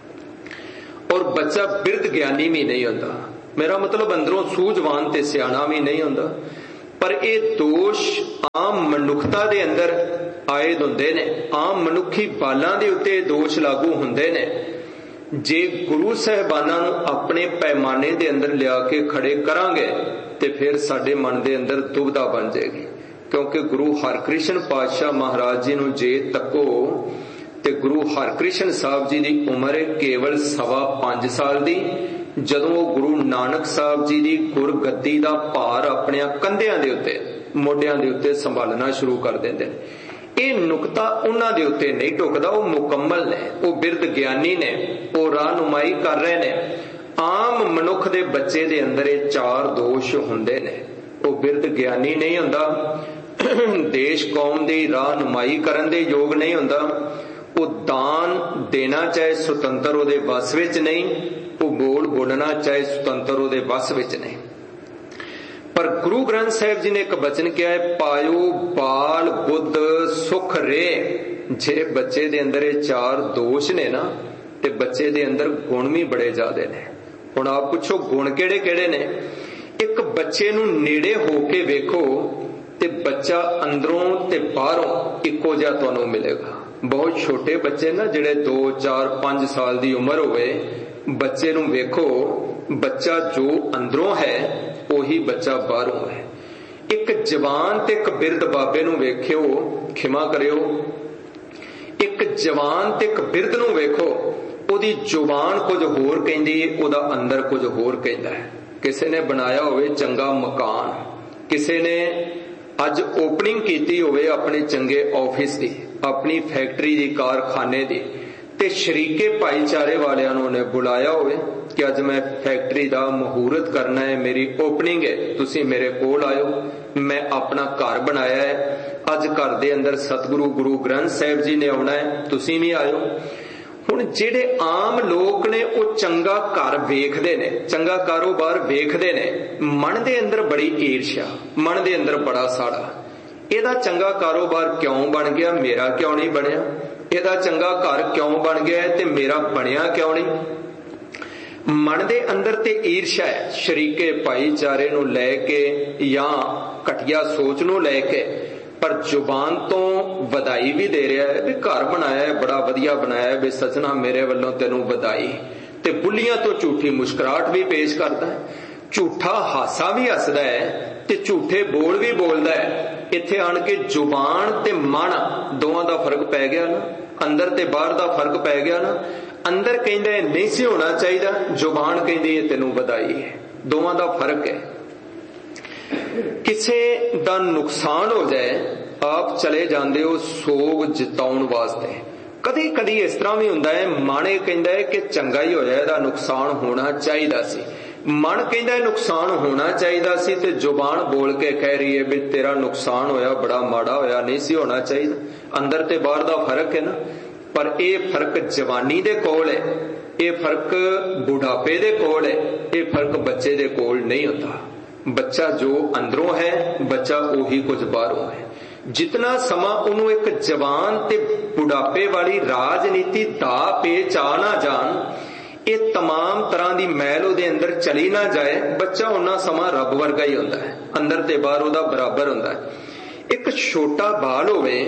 और बच्चा बिरध ज्ञानी भी नहीं होता। मेरा मतलब अंदरों सूझवान ते सियाणा भी नहीं होता। पर यह दोष आम मनुखता दे अंदर आए हुंदे ने, आम मनुखी बालां दे उत्ते दोष लागू हुंदे ने। जे गुरु साहिबानां नूं अपने पैमाने दे अंदर लिया के खड़े करांगे ते फिर साडे मन दे अंदर दुविधा बन जाएगी। क्योंकि गुरु हरकृष्ण पातशाह महाराज जी नूं जे तको ते गुरु हरकृष्ण साहब जी दी उम्र है केवल सवा पांच साल दी, जदों वो गुरु नानक साहब जी दी गुरगद्दी दा भार अपने कंधियां दे उत्ते मोढियां दे उत्ते संभालना शुरू कर देंदे ने। ये नुकता उन्हां दे उत्ते नहीं टुकदा, वो मुकम्मल ने, वो बिरध ज्ञानी ने, वो राहनुमाई कर रहे ने। आम मनुख दे बच्चे दे अंदर ये चार दोष हुंदे ने। वो बिरध ज्ञानी नहीं हुंदा, देश कौम दी राहनुमाई करन दे योग नहीं हुंदा, वो दान देना चाहे सुतंत्र उहदे वस विच नहीं, वो बोल बोलना चाहे सुतंत्र उहदे वस विच नहीं। पर गुरु ग्रंथ साहिब जी ने एक बचन किया है, पायो बाल बुद्ध सुख रे। जे बच्चे दे अंदर ये चार दोष ने ना, ते बच्चे दे अंदर गुण भी बड़े ज्यादा ने। हुण आप पुछो गुण केड़े केड़े ने? एक बच्चे नूं नेड़े होके वेखो ते बच्चा अंदरों ते बाहरों इक्को जिहा तुहानूं मिलेगा। बहुत छोटे बच्चे ना, जिहड़े दो चार पांच साल दी उम्र होवे, बच्चे नूं वेखो, बच्चा जो अंदरों है ਉਹੀ ਬੱਚਾ ਬਾਹਰੋਂ ਹੈ। ਇੱਕ ਜਵਾਨ ਤੇ ਇੱਕ ਬਿਰਧ ਬਾਬੇ ਨੂੰ ਵੇਖਿਓ, ਖਿਮਾ ਕਰਿਓ, ਇੱਕ ਜਵਾਨ ਤੇ ਇੱਕ ਬਿਰਧ ਨੂੰ ਵੇਖੋ, ਉਹਦੀ ਜ਼ੁਬਾਨ ਕੁਝ ਹੋਰ ਕਹਿੰਦੀ ਹੈ, ਉਹਦਾ ਅੰਦਰ ਕੁਝ ਹੋਰ ਕਹਿੰਦਾ ਹੈ। ਕਿਸੇ ਨੇ ਬਣਾਇਆ ਹੋਵੇ ਚੰਗਾ ਮਕਾਨ, ਕਿਸੇ ਨੇ ਅੱਜ ਓਪਨਿੰਗ ਕੀਤੀ ਹੋਵੇ ਆਪਣੇ ਚੰਗੇ ਆਫਿਸ ਦੀ, ਆਪਣੀ ਫੈਕਟਰੀ ਦੀ, ਕਾਰਖਾਨੇ ਦੀ, ਤੇ ਸ਼ਰੀਕੇ ਭਾਈਚਾਰੇ ਵਾਲਿਆਂ ਨੂੰ ਉਹਨੇ ਬੁਲਾਇਆ ਹੋਵੇ ਕਿ ਅੱਜ ਮੈਂ ਫੈਕਟਰੀ ਦਾ ਮਹੂਰਤ ਕਰਨਾ ਹੈ, ਮੇਰੀ ਓਪਨਿੰਗ ਹੈ, ਤੁਸੀਂ ਮੇਰੇ ਕੋਲ ਆਇਓ, ਮੈਂ ਆਪਣਾ ਘਰ ਬਣਾਇਆ ਹੈ, ਅੱਜ ਘਰ ਦੇ ਅੰਦਰ ਸਤਿਗੁਰੂ ਗੁਰੂ ਗ੍ਰੰਥ ਸਾਹਿਬ ਜੀ ਨੇ ਆਉਣਾ ਹੈ, ਤੁਸੀਂ ਵੀ ਆਇਓ। ਹੁਣ ਜਿਹੜੇ ਆਮ ਲੋਕ ਨੇ ਉਹ ਚੰਗਾ ਘਰ ਵੇਖਦੇ ਨੇ, ਚੰਗਾ ਕਾਰੋਬਾਰ ਵੇਖਦੇ ਨੇ, ਮਨ ਦੇ ਅੰਦਰ ਬੜੀ ਈਰਸ਼ਾ, ਮਨ ਦੇ ਅੰਦਰ ਬੜਾ ਸਾੜਾ, ਇਹਦਾ ਚੰਗਾ ਕਾਰੋਬਾਰ ਕਿਉਂ ਬਣ ਗਿਆ, ਮੇਰਾ ਕਿਉਂ ਨਹੀਂ ਬਣਿਆ, ਇਹਦਾ ਚੰਗਾ ਘਰ ਕਿਉਂ ਬਣ ਗਿਆ ਤੇ ਮੇਰਾ ਬਣਿਆ ਕਿਉਂ ਨਹੀਂ। ਮਨ ਦੇ ਅੰਦਰ ਤੇ ਈਰਸ਼ਾ ਹੈ, ਸ਼ਰੀਕੇ ਭਾਈਚਾਰੇ ਨੂੰ ਲੈ ਕੇ ਜਾਂ ਘਟੀਆ ਸੋਚ ਨੂੰ ਲੈ ਕੇ, ਪਰ ਜ਼ੁਬਾਨ ਤੋਂ ਵਧਾਈ ਵੀ ਦੇ ਰਿਹਾ ਹੈ ਵੀ ਘਰ ਬਣਾਇਆ ਹੈ, ਬੜਾ ਵਧੀਆ ਬਣਾਇਆ ਹੈ, ਵੀ ਸੱਜਣਾ ਮੇਰੇ ਵੱਲੋਂ ਤੈਨੂੰ ਵਧਾਈ, ਤੇ ਬੁੱਲੀਆਂ ਤੋਂ ਝੂਠੀ ਮੁਸਕਰਾਹਟ ਵੀ ਪੇਸ਼ ਕਰਦਾ ਹੈ, ਝੂਠਾ ਹਾਸਾ ਵੀ ਹੱਸਦਾ ਹੈ ਤੇ ਝੂਠੇ ਬੋਲ ਵੀ ਬੋਲਦਾ ਹੈ। ਇੱਥੇ ਆਣ ਕੇ ਜ਼ੁਬਾਨ ਤੇ ਮਨ ਦੋਵਾਂ ਦਾ ਫਰਕ ਪੈ ਗਿਆ ਨਾ, ਅੰਦਰ ਤੇ ਬਾਹਰ ਦਾ ਫਰਕ ਪੈ ਗਿਆ ਨਾ। ਅੰਦਰ ਕਹਿੰਦਾ ਇਹ ਨਹੀਂ ਸੀ ਹੋਣਾ ਚਾਹੀਦਾ, ਜ਼ੁਬਾਨ ਕਹਿੰਦੀ ਹੈ ਤੈਨੂੰ ਵਧਾਈ ਹੈ, ਦੋਵਾਂ ਦਾ ਫਰਕ ਹੈ। ਕਿਸੇ ਦਾ ਨੁਕਸਾਨ ਹੋ ਜਾਏ, ਆਪ ਚਲੇ ਜਾਂਦੇ ਹੋ ਸੋਗ ਜਿਤਾਉਣ ਵਾਸਤੇ। ਕਦੀ ਕਦੀ ਇਸ ਤਰ੍ਹਾਂ ਵੀ ਹੁੰਦਾ ਹੈ, ਮਨ ਇਹ ਕਹਿੰਦਾ ਹੈ ਕਿ ਚੰਗਾ ਹੀ ਹੋਇਆ, ਇਹਦਾ ਨੁਕਸਾਨ ਹੋਣਾ ਚਾਹੀਦਾ ਸੀ, ਮਨ ਕਹਿੰਦਾ ਹੈ ਨੁਕਸਾਨ ਹੋਣਾ ਚਾਹੀਦਾ ਸੀ, ਤੇ ਜ਼ੁਬਾਨ ਬੋਲ ਕੇ ਕਹਿ ਰਹੀ ਹੈ ਵੀ ਤੇਰਾ ਨੁਕਸਾਨ ਹੋਇਆ, ਬੜਾ ਮਾੜਾ ਹੋਇਆ, ਨਹੀਂ ਸੀ ਹੋਣਾ ਚਾਹੀਦਾ। ਅੰਦਰ ਤੇ ਬਾਹਰ ਦਾ ਫਰਕ ਹੈ ਨਾ। ਪਰ ਇਹ ਫਰਕ ਜਵਾਨੀ ਦੇ ਕੋਲ ਹੈ, ਇਹ ਫਰਕ ਬੁਢਾਪੇ ਦੇ ਕੋਲ ਹੈ, ਇਹ ਫਰਕ ਬੱਚੇ ਦੇ ਕੋਲ ਨਹੀਂ ਹੁੰਦਾ। ਬੱਚਾ ਜੋ ਅੰਦਰੋਂ ਹੈ, ਬੱਚਾ ਉਹੀ ਕੁਝ ਬਾਹਰੋਂ ਹੈ। ਜਿਤਨਾ ਸਮਾਂ ਉਹਨੂੰ ਇੱਕ ਜਵਾਨ ਤੇ ਬੁਢਾਪੇ ਵਾਲੀ ਰਾਜਨੀਤੀ ਦਾ ਪੇਚ ਆ ਨਾ ਜਾਣ, ਇਹ ਤਮਾਮ ਤਰ੍ਹਾਂ ਦੀ ਮੈਲ ਉਹਦੇ ਅੰਦਰ ਚਲੀ ਨਾ ਜਾਏ, ਬੱਚਾ ਉਹਨਾਂ ਸਮਾਂ ਰੱਬ ਵਰਗਾ ਹੀ ਹੁੰਦਾ ਹੈ, ਅੰਦਰ ਤੇ ਬਾਹਰ ਉਹਦਾ ਬਰਾਬਰ ਹੁੰਦਾ ਹੈ। ਇੱਕ ਛੋਟਾ ਬਾਲ ਹੋਵੇ,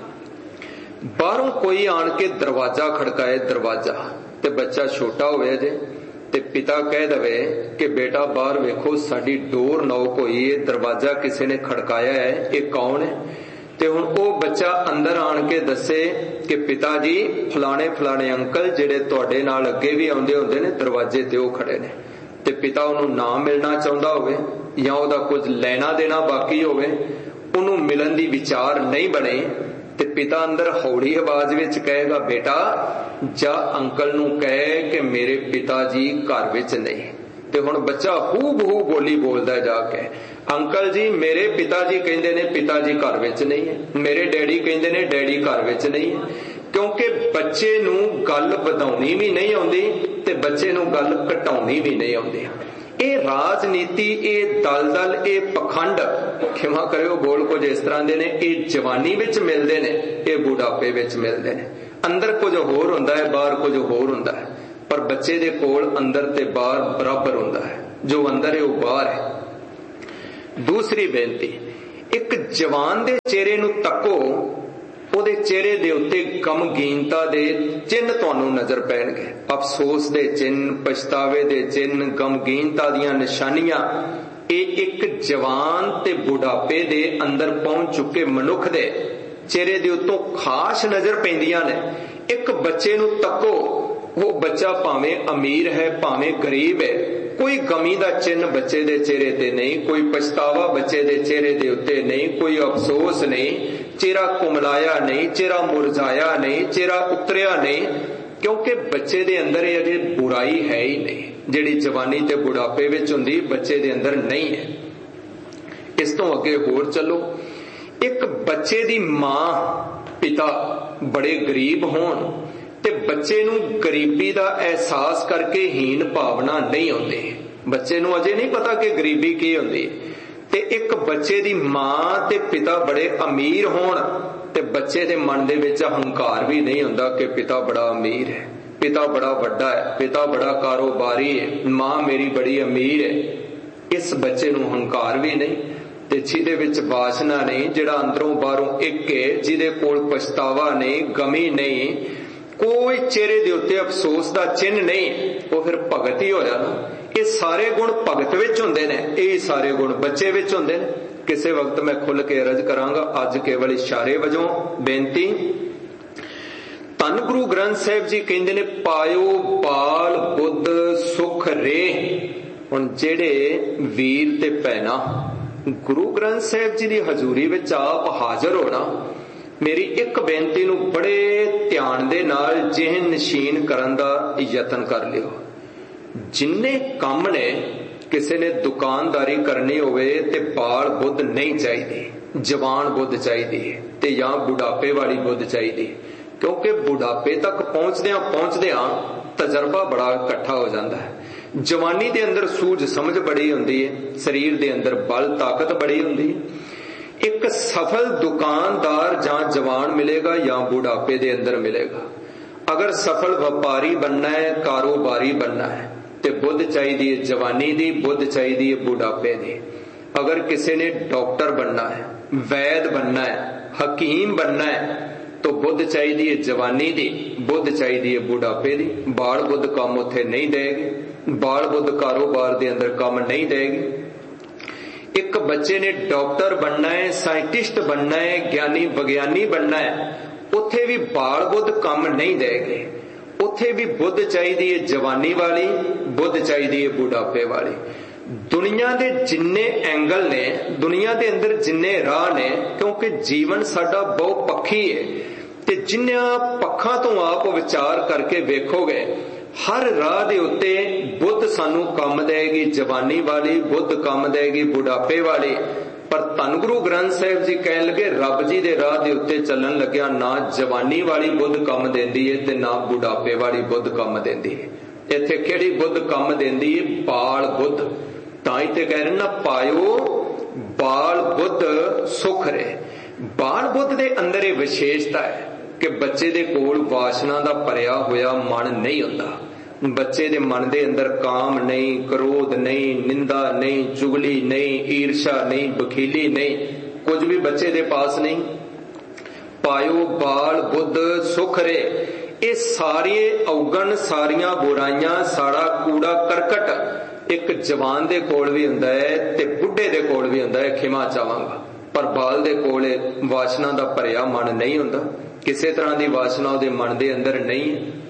ਬਾਹਰੋਂ ਕੋਈ ਆਣ ਕੇ ਦਰਵਾਜ਼ਾ ਖੜਕਾਏ, ਦਰਵਾਜ਼ਾ, ਤੇ ਬੱਚਾ ਛੋਟਾ ਹੋਵੇ ਅਜੇ, ਤੇ ਪਿਤਾ ਕਹਿ ਦਵੇ ਕਿ ਬੇਟਾ ਬਾਹਰ ਵੇਖੋ ਸਾਡੀ ਡੋਰ ਨੌਕ ਹੋਈ ਹੈ, ਦਰਵਾਜ਼ਾ ਕਿਸੇ ਨੇ ਖੜਕਾਇਆ ਹੈ, ਇਹ ਕੌਣ ਹੈ? ਤੇ ਹੁਣ ਉਹ ਬੱਚਾ ਅੰਦਰ ਆਣ ਕੇ ਦੱਸੇ ਕਿ ਪਿਤਾ ਜੀ ਫਲਾਣੇ ਫਲਾਣੇ ਅੰਕਲ ਜਿਹੜੇ ਤੁਹਾਡੇ ਨਾਲ ਅੱਗੇ ਵੀ ਆਉਂਦੇ ਹੁੰਦੇ ਨੇ, ਦਰਵਾਜ਼ੇ ਤੇ ਉਹ ਖੜੇ ਨੇ। ਤੇ ਪਿਤਾ ਉਹਨੂੰ ਨਾ ਮਿਲਣਾ ਚਾਹੁੰਦਾ ਹੋਵੇ ਜਾਂ ਉਹਦਾ ਕੁਝ ਲੈਣਾ ਦੇਣਾ ਬਾਕੀ ਹੋਵੇ, ਉਹਨੂੰ ਮਿਲਣ ਦੀ ਵਿਚਾਰ ਨਹੀਂ ਬਣੇ, ਤੇ ਪਿਤਾ ਅੰਦਰ ਹੌਲੀ ਆਵਾਜ਼ ਵਿੱਚ ਕਹੇਗਾ ਬੇਟਾ ਜਾ ਅੰਕਲ ਨੂੰ ਕਹਿ ਕਿ ਮੇਰੇ ਪਿਤਾ ਜੀ ਘਰ ਵਿੱਚ ਨਹੀਂ। ਤੇ ਹੁਣ ਬੱਚਾ ਹੂ ਬਹੂ ਬੋਲੀ ਬੋਲਦਾ ਜਾ ਕੇ, ਅੰਕਲ ਜੀ ਮੇਰੇ ਪਿਤਾ ਜੀ ਕਹਿੰਦੇ ਨੇ ਪਿਤਾ ਜੀ ਘਰ ਵਿੱਚ ਨਹੀਂ ਹੈ, ਮੇਰੇ ਡੈਡੀ ਕਹਿੰਦੇ ਨੇ ਡੈਡੀ ਘਰ ਵਿੱਚ ਨਹੀਂ ਹੈ। ਕਿਉਂਕਿ ਬੱਚੇ ਨੂੰ ਗੱਲ ਵਧਾਉਣੀ ਵੀ ਨਹੀਂ ਆਉਂਦੀ ਤੇ ਬੱਚੇ ਨੂੰ ਗੱਲ ਘਟਾਉਣੀ ਵੀ ਨਹੀਂ ਆਉਂਦੀ। ਇਹ ਰਾਜਨੀਤੀ, ਇਹ ਦਲਦਲ, ਇਹ ਪਖੰਡ, ਖਿਮਾ ਕਰਿਓ ਬੋਲ ਕੁਝ ਇਸ ਤਰ੍ਹਾਂ ਦੇ ਨੇ, ਇਹ ਜਵਾਨੀ ਵਿੱਚ ਮਿਲਦੇ ਨੇ, ਇਹ ਬੁਢਾਪੇ ਵਿੱਚ ਮਿਲਦੇ ਨੇ। ਅੰਦਰ ਕੁਝ ਹੋਰ ਹੁੰਦਾ ਹੈ, ਬਾਹਰ ਕੁਝ ਹੋਰ ਹੁੰਦਾ ਹੈ, ਪਰ ਬੱਚੇ ਦੇ ਕੋਲ ਅੰਦਰ ਤੇ ਬਾਹਰ ਬਰਾਬਰ ਹੁੰਦਾ ਹੈ, ਜੋ ਅੰਦਰ ਹੈ ਉਹ ਬਾਹਰ ਹੈ। ਦੂਸਰੀ ਬੇਨਤੀ, ਇੱਕ ਜਵਾਨ ਦੇ ਚਿਹਰੇ ਨੂੰ ਤੱਕੋ, ਉਹਦੇ ਚਿਹਰੇ ਦੇ ਉੱਤੇ ਗਮਗੀਨਤਾ ਦੇ ਚਿੰਨ੍ਹ ਤੁਹਾਨੂੰ ਨਜ਼ਰ ਪੈਣਗੇ, ਅਫਸੋਸ ਦੇ ਚਿੰਨ੍ਹ, ਪਛਤਾਵੇ ਦੇ ਚਿੰਨ੍ਹ, ਗਮਗੀਨਤਾ ਦੀਆਂ ਨਿਸ਼ਾਨੀਆਂ। ਇਹ ਇੱਕ ਜਵਾਨ ਤੇ ਬੁਢਾਪੇ ਦੇ ਅੰਦਰ ਪਹੁੰਚ ਚੁੱਕੇ ਮਨੁੱਖ ਦੇ ਚਿਹਰੇ ਦੇ ਉੱਤੋਂ ਖਾਸ ਨਜ਼ਰ ਪੈਂਦੀਆਂ ਨੇ। ਇੱਕ ਬੱਚੇ ਨੂੰ ਤੱਕੋ, ਉਹ ਬੱਚਾ ਭਾਵੇਂ ਅਮੀਰ ਹੈ ਭਾਵੇਂ ਗਰੀਬ ਹੈ, ਕੋਈ ਗਮੀ ਦਾ ਚਿੰਨ੍ਹ ਬੱਚੇ ਦੇ ਚਿਹਰੇ ਤੇ ਨਹੀਂ, ਕੋਈ ਪਛਤਾਵਾ ਬੱਚੇ ਦੇ ਚਿਹਰੇ ਦੇ ਉੱਤੇ ਨਹੀਂ, ਕੋਈ ਅਫਸੋਸ ਨਹੀਂ, ਚਿਹਰਾ ਕੁਮਲਾਇਆ ਨਹੀਂ, ਚਿਹਰਾ ਮੁਰਝਾਇਆ ਨਹੀਂ, ਚਿਹਰਾ ਉਤਰਿਆ ਨਹੀਂ, ਕਿਉਂਕਿ ਬੱਚੇ ਦੇ ਅੰਦਰ ਇਹ ਅਜੇ ਬੁਰਾਈ ਹੈ ਹੀ ਨਹੀਂ, ਜਿਹੜੀ ਜਵਾਨੀ ਤੇ ਬੁਢਾਪੇ ਵਿੱਚ ਹੁੰਦੀ ਬੱਚੇ ਦੇ ਅੰਦਰ ਨਹੀਂ ਹੈ। ਇਸ ਤੋਂ ਅੱਗੇ ਹੋਰ ਚੱਲੋ, ਇੱਕ ਬੱਚੇ ਦੀ ਮਾਂ ਪਿਤਾ ਬੜੇ ਗਰੀਬ ਹੋਣ ਤੇ ਬੱਚੇ ਨੂੰ ਗਰੀਬੀ ਦਾ ਅਹਿਸਾਸ ਕਰਕੇ ਹੀਨ ਭਾਵਨਾ ਨਹੀਂ ਆਉਂਦੀ, ਬੱਚੇ ਨੂੰ ਅਜੇ ਨਹੀਂ ਪਤਾ ਕਿ ਗਰੀਬੀ ਕੀ ਹੁੰਦੀ। ਤੇ ਇੱਕ ਬੱਚੇ ਦੀ ਮਾਂ ਤੇ ਪਿਤਾ ਬੜੇ ਅਮੀਰ ਹੋਣ ਤੇ ਬੱਚੇ ਦੇ ਮਨ ਦੇ ਵਿੱਚ ਹੰਕਾਰ ਵੀ ਨਹੀਂ ਹੁੰਦਾ ਕਿ ਪਿਤਾ ਬੜਾ ਅਮੀਰ ਹੈ, ਪਿਤਾ ਬੜਾ ਵੱਡਾ ਹੈ, ਪਿਤਾ ਬੜਾ ਕਾਰੋਬਾਰੀ ਹੈ, ਮਾਂ ਮੇਰੀ ਬੜੀ ਅਮੀਰ ਹੈ। ਇਸ ਬੱਚੇ ਨੂੰ ਹੰਕਾਰ ਵੀ ਨਹੀਂ ਤੇ ਜਿਹਦੇ ਵਿੱਚ ਵਾਸਨਾ ਨਹੀਂ, ਜਿਹੜਾ ਅੰਦਰੋਂ ਬਾਹਰੋਂ ਇੱਕ ਹੈ, ਜਿਹਦੇ ਕੋਲ ਪਛਤਾਵਾ ਨਹੀਂ, ਗਮੀ ਨਹੀਂ, ਕੋਈ ਚਿਹਰੇ ਦੇ ਉੱਤੇ ਅਫਸੋਸ ਦਾ ਚਿੰਨ੍ਹ ਨਹੀਂ, ਉਹ ਫਿਰ ਭਗਤ ਹੀ ਹੋਇਆ ਨਾ। ਇਹ ਸਾਰੇ ਗੁਣ ਭਗਤ ਵਿੱਚ ਹੁੰਦੇ ਨੇ, ਇਹ ਸਾਰੇ ਗੁਣ ਬੱਚੇ ਵਿੱਚ ਹੁੰਦੇ ਨੇ। ਕਿਸੇ ਵਕਤ ਮੈਂ ਖੁੱਲ ਕੇ ਅਰਜ਼ ਕਰਾਂਗਾ, ਅੱਜ ਕੇਵਲ ਇਸ਼ਾਰੇ ਵਜੋਂ ਬੇਨਤੀ। ਧੰਨ ਗੁਰੂ ਗ੍ਰੰਥ ਸਾਹਿਬ ਜੀ ਕਹਿੰਦੇ ਨੇ ਪਾਇਓ ਬਾਲ ਬੁੱਧ ਸੁਖ ਰੇ। ਹੁਣ ਜਿਹੜੇ ਵੀਰ ਤੇ ਭੈਣਾਂ ਗੁਰੂ ਗ੍ਰੰਥ ਸਾਹਿਬ ਜੀ ਦੀ ਹਜ਼ੂਰੀ ਵਿੱਚ ਆਪ ਹਾਜ਼ਰ ਹੋਣਾ, ਮੇਰੀ ਇੱਕ ਬੇਨਤੀ ਨੂੰ ਬੜੇ ਧਿਆਨ ਦੇ ਨਾਲ ਜਿਹਨ ਨਸ਼ੀਨ ਕਰਨ ਦਾ ਯਤਨ ਕਰ ਲਿਓ। ਜਿੰਨੇ ਕੰਮ ਨੇ, ਕਿਸੇ ਨੇ ਦੁਕਾਨਦਾਰੀ ਕਰਨੀ ਹੋਵੇ ਤੇ ਬਾਲ ਬੁੱਧ ਨਹੀਂ ਚਾਹੀਦੀ, ਜਵਾਨ ਬੁੱਧ ਚਾਹੀਦੀ ਹੈ ਤੇ ਜਾਂ ਬੁਢਾਪੇ ਵਾਲੀ ਬੁੱਧ ਚਾਹੀਦੀ, ਕਿਉਂਕਿ ਬੁਢਾਪੇ ਤੱਕ ਪਹੁੰਚਦਿਆਂ ਪਹੁੰਚਦਿਆਂ ਤਜਰਬਾ ਬੜਾ ਇਕੱਠਾ ਹੋ ਜਾਂਦਾ ਹੈ। ਜਵਾਨੀ ਦੇ ਅੰਦਰ ਸੂਝ ਸਮਝ ਬੜੀ ਹੁੰਦੀ ਹੈ, ਸਰੀਰ ਦੇ ਅੰਦਰ ਬਲ ਤਾਕਤ ਬੜੀ ਹੁੰਦੀ ਹੈ। ਇੱਕ ਸਫਲ ਦੁਕਾਨਦਾਰ ਜਾਂ ਜਵਾਨ ਮਿਲੇਗਾ ਜਾਂ ਬੁਢਾਪੇ ਦੇ ਅੰਦਰ ਮਿਲੇਗਾ। ਅਗਰ ਸਫਲ ਵਪਾਰੀ ਬਣਨਾ ਹੈ, ਕਾਰੋਬਾਰੀ ਬਣਨਾ ਹੈ ਤੇ ਬੁੱਧ ਚਾਹੀਦੀ ਹੈ ਜਵਾਨੀ ਦੀ, ਬੁੱਧ ਚਾਹੀਦੀ ਹੈ ਬੁਢਾਪੇ ਦੀ। ਅਗਰ ਕਿਸੇ ਨੇ ਡਾਕਟਰ ਬਣਨਾ ਹੈ, ਵੈਦ ਬਣਨਾ ਹੈ, ਹਕੀਮ ਬਣਨਾ ਹੈ तो बुद्ध चाहिए जवानी दी, बुद्ध चाहिए बुढ़ापे दी। बाल बुद्ध काम उत्थे नहीं देगी, बाल बुद्ध कारोबार दे अंदर काम नहीं देगी। एक बच्चे ने डॉक्टर बनना है, साइंटिस्ट बनना है, ज्ञानी विज्ञानी बनना है, उत्थे भी बाल बुद्ध काम नहीं देगी। उत्थे भी बुद्ध चाहिए जवानी वाली, बुद्ध चाहिए बुढ़ापे वाली। दुनिया दे जिन्ने एंगल ने, दुनिया दे अंदर जिन्ने राह ने, क्योंकि जीवन साडा बहु पक्षी है ते जिन्नियां पक्षां तो आप विचार करके वेखोगे हर राह दे उत्ते बुद्ध सानू काम देगी जवानी वाली, बुद्ध काम देगी बुढ़ापे वाली। पर धन गुरु ग्रंथ साहिब जी कहन लगे रब जी दे राह दे उत्ते चलन लग्या ना जवानी वाली बुद्ध काम देंदी है ते ना बुढ़ापे वाली बुद्ध काम देंदी है। इत्थे किहड़ी बुद्ध काम देंदी है? बाल बुद्ध। ताई ते कह रहे ना पायो बाल बुद्ध सुख रे। बाल बुद्ध दे अंदर ये विशेषता है कि बच्चे दे कोल वासना दा भरिया होया मन नहीं हुंदा। बच्चे दे मन दे अंदर काम नहीं, क्रोध नहीं, निंदा नहीं, चुगली नहीं, ईर्षा नहीं, बखीली नहीं, कुछ भी बच्चे दे पास नहीं। पायो बाल बुद्ध सुख रे। ये सारे अवगण, सारियां बुराइयां, सारा कूड़ा करकट एक जवान दे कोल भी हुंदा है ते बुढ़े दे कोल भी हुंदा है, खिमा चाहांगा। पर बाल दे कोल वासना दा भरिया मन नहीं हुंदा, किसी तरह की वासना उहदे मन दे अंदर नहीं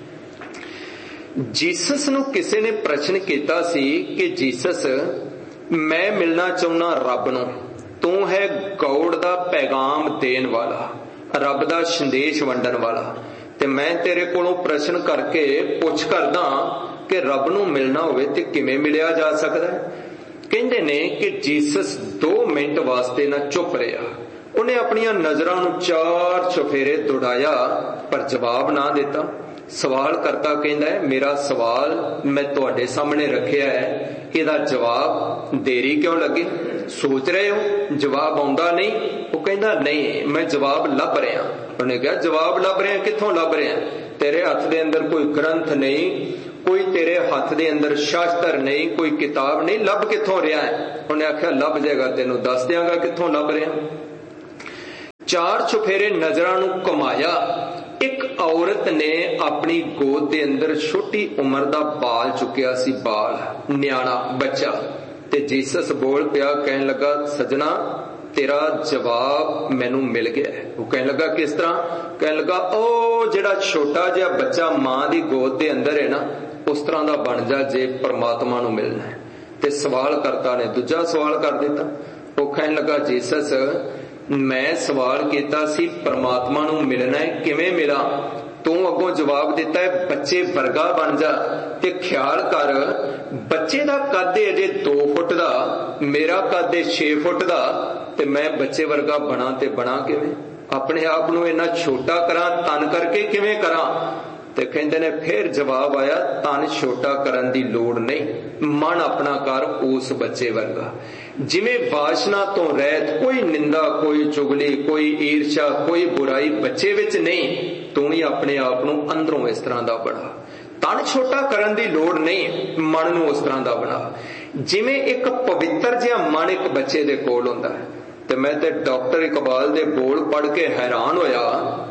है। जीसस नूं किसी ने प्रश्न किया सी कि जीसस मैं मिलना चाहुंदा रब नूं, तू है गौड़ दा पैगाम देण वाला, रब दा संदेश वंडण वाला, ते मैं तेरे कोलों प्रश्न करके पुछ करदा कि रब नूं मिलना होवे ते किवें मिलिया जा सकदा है। कहंदे ने कि जीसस दो मिनट वास्ते ना चुप रहा, उन्हें अपनियां नजरां नूं चार चुफेरे दौड़ाया पर जवाब ना दिता। सवाल करता कहंदा है मेरा सवाल मैं तुहाडे सामने रखिया है, इहदा जवाब देरी क्यों लगी? सोच रहे हो जवाब आउंदा नहीं? वो कहंदा नहीं मैं जवाब लभ रहा। उन्हें कहा जवाब लभ रहा, कित्थों लभ रहा? तेरे हथ दे अंदर कोई ग्रंथ नहीं, कोई तेरे हाथ दे अंदर शास्त्र नहीं, कोई किताब नहीं, लभ कित्थों रहा है? उन्हें आख्या लभ जाएगा, तेनू दस दियांगा कित्थों लभ रहा। चार चुफेरे नजरां नूं घुमाया। एक औरत ने अपनी गोद दे अंदर छोटी उम्र दा बाल चुकिया सी, बाल न्याणा बच्चा। ते जीसस बोल पिया, कहन लगा सजना तेरा जवाब मैनू मिल गया है। वो कहने लगा किस तरह? कहने लगा ओ जिहड़ा छोटा जिहा बच्चा मां दी गोद दे अंदर है ना, उस तरह दा बन जा जे परमात्मा नू मिलना है। ते सवाल करता ने दूजा सवाल कर दिता। वो कहने लगा जीसस मैं सवाल किया सी परमात्मा नू मिलना है, किवें मिला? तू अगों जवाब दिता है बच्चे वर्गा बन जा। ते ख्याल कर बच्चे दा कद अजे दो फुट दा, मेरा कद छे फुट दा, ते मैं बच्चे वर्गा बना ते बना किवें? अपने आप नू इन्ना छोटा करा, तन करके किवें करा? ते कहंदे ने फिर जवाब आया तन छोटा करन दी लोड़ नहीं, मन अपना कर उस बच्चे वर्गा जिवें वासना तो रहत, कोई निंदा, कोई चुगली, कोई ईर्षा, कोई बुराई बच्चे विच नहीं। तू ही अपने आप नू अंदरों इस तरह दा बना। तन छोटा करन दी लोड़ नहीं, मन नू उस तरह दा बना जिवें एक पवित्र जिहा मन एक बच्चे दे कोल हुंदा है। ते मैं ते डॉक्टर इकबाल दे बोल पढ़ के हैरान होया।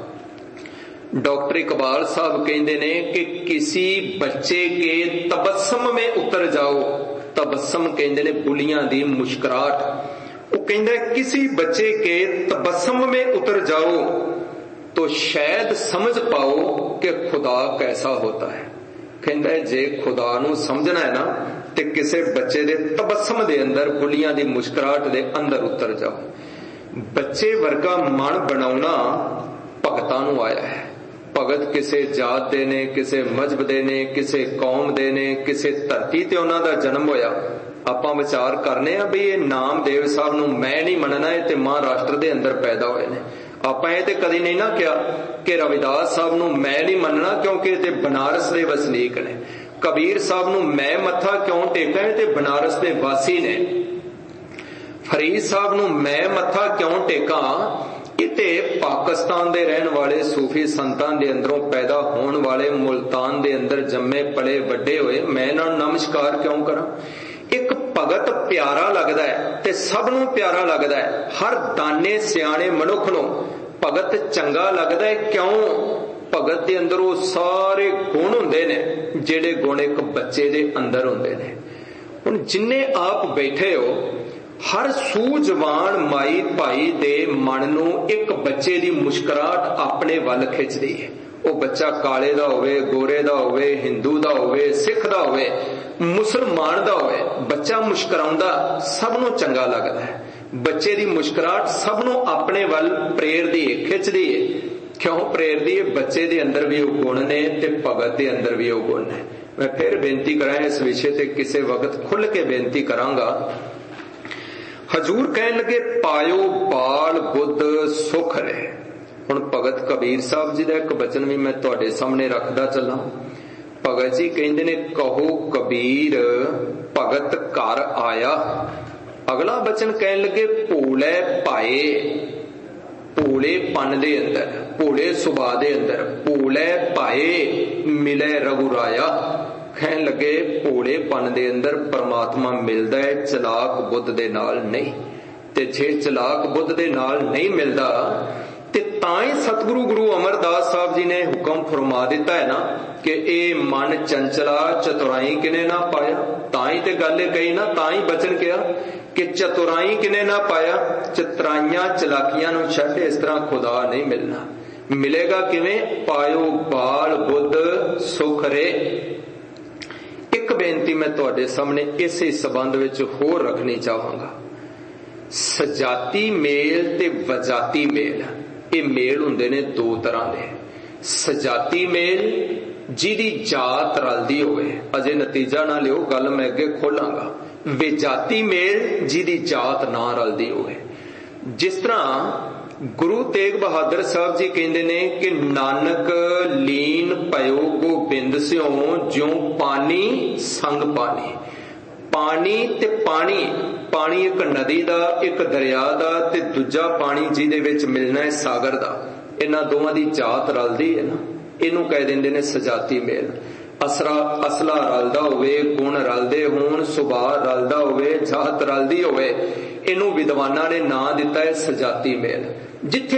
डॉक्टर इकबाल साहब कहते ने कि किसी बच्चे के तबस्सम में उतर जाओ। तबस्सम कहते ने बुलियां दी मुस्कुराहट। वो कहता है किसी बच्चे के तबस्सम में उतर जाओ तो तो शायद समझ पाओ कि खुदा कैसा होता है। कहता है जे खुदा नू समझना है ना ते किसी बच्चे दे तबस्सम दे अंदर, बुलियां दी मुस्कुराहट दे अंदर उतर जाओ। बच्चे वर्गा मन बनाउणा भगतां नू आया है। भगत किसी जात दे ने, किसी मजहब दे ने, किसी कौम दे ने, किसी धरती ते उन्हां दा जन्म होया। आपां विचार करने आ भी ये नामदेव साहब नू मैं नहीं मनना, है ते महाराष्ट्र दे अंदर पैदा होए ने। आपां ये ते कदी नहीं ना कहा कि रविदास साहब नू मैं नहीं मनना क्योंकि ते बनारस दे वसनीक ने। कबीर साहब नू मैं मत्था क्यों टेका है ते बनारस दे वासी ने। फरीद साहब नू मैं मत्था क्यों टेका, इते पाकिस्तान दे रहन वाले सूफी संतां दे अंदरों पैदा होने वाले, मुल्तान दे अंदर जम्मे पले वड्डे होए, मैं इन्हां नू नमस्कार क्यों करा। एक भगत प्यारा लगदा है ते सब नू प्यारा लगदा है। हर दाने सियाणे मनुख नू भगत चंगा लगदा है। क्यों? भगत दे अंदर वो सारे गुण हुंदे ने जिहड़े गुण एक बच्चे दे अंदर हुंदे ने। हुण जिन्ने आप बैठे हो, हर सूझवान माई भाई दे मन नू एक बच्चे दी मुस्कुराहट अपने वल खिंचदी है। वो बच्चा काले दा होवे, गोरे दा होवे, हिंदू दा होवे, सिख दा होवे, मुसलमान दा होवे, बच्चा मुस्कुराउंदा सब नू चंगा लगदा है। बच्चे दी मुस्कुराहट सब नू अपने वल प्रेरदी है, खिंचदी है। क्यों प्रेरदी है? बच्चे दे अंदर भी वो गुण ने ते भगत दे अंदर भी वो गुण ने। मैं फिर बेनती करां, इस विषय ते किसी वक्त खुल के बेनती करांगा। हजूर कहन लगे पायो बाल बुद्ध सुख रहे। हुण भगत कबीर साहब जी दा एक बचन भी मैं तुहाडे सामने रखदा चलां। भगत जी कहंदे ने कहो कबीर भगत घर आया। अगला बचन कहन लगे भोले पाए, भोले पन दे अंदर, भोले सुभा दे अंदर, भोले पाए मिले रघुराया। कहन लगे भोले पन दे अंदर परमात्मा मिलदा है, चलाक बुद्ध दे नाल नहीं। ते जे चलाक बुद्ध दे नाल नहीं मिलदा ते ताई सतगुरु गुरु अमरदास साहब जी ने हुक्म फरमा दिता है ना कि ए मन चंचला चतुराई किने ना पाया। ताई ते गल कही ना, ताई बचन किया कि चतुराई किने ना पाया। चतुराइयां चलाकियां नू छड्ड, इस तरह खुदा नहीं मिलना। मिलेगा किवें? पायो बाल बुद्ध सुख रे। एक बेनती मैं तुहाडे सामने इसे संबंध विच होर रखनी चाहांगा। सजाती मेल ते वजाती मेल, ये मेल हुंदे ने दो तरह दे। सजाती मेल जिहदी जात रलदी होवे, अजे नतीजा ना लियो, गल मैं अगे खोलांगा। विजाती मेल जिहदी जात ना रलदी होवे। जिस तरह गुरु तेग बहादुर साहब जी कहंदे ने कि नानक लीन पयो गोबिंद सियों ज्यों पानी संग पानी। पानी ते पानी, पानी एक नदी दा, एक दरिया दा ते दूजा पानी जिहदे विच मिलना है सागर दा। इन्हां दोवां दी जात रलदी है ना, इनू कह दिंदे ने सजाती मेल। असरा असला रलदा होवे, गुण रलदे होण, सुभाਅ रलदा होवे, जात रलदी होवे, इनू विद्वानां ने नां दिता है सजाती मेल। जिथे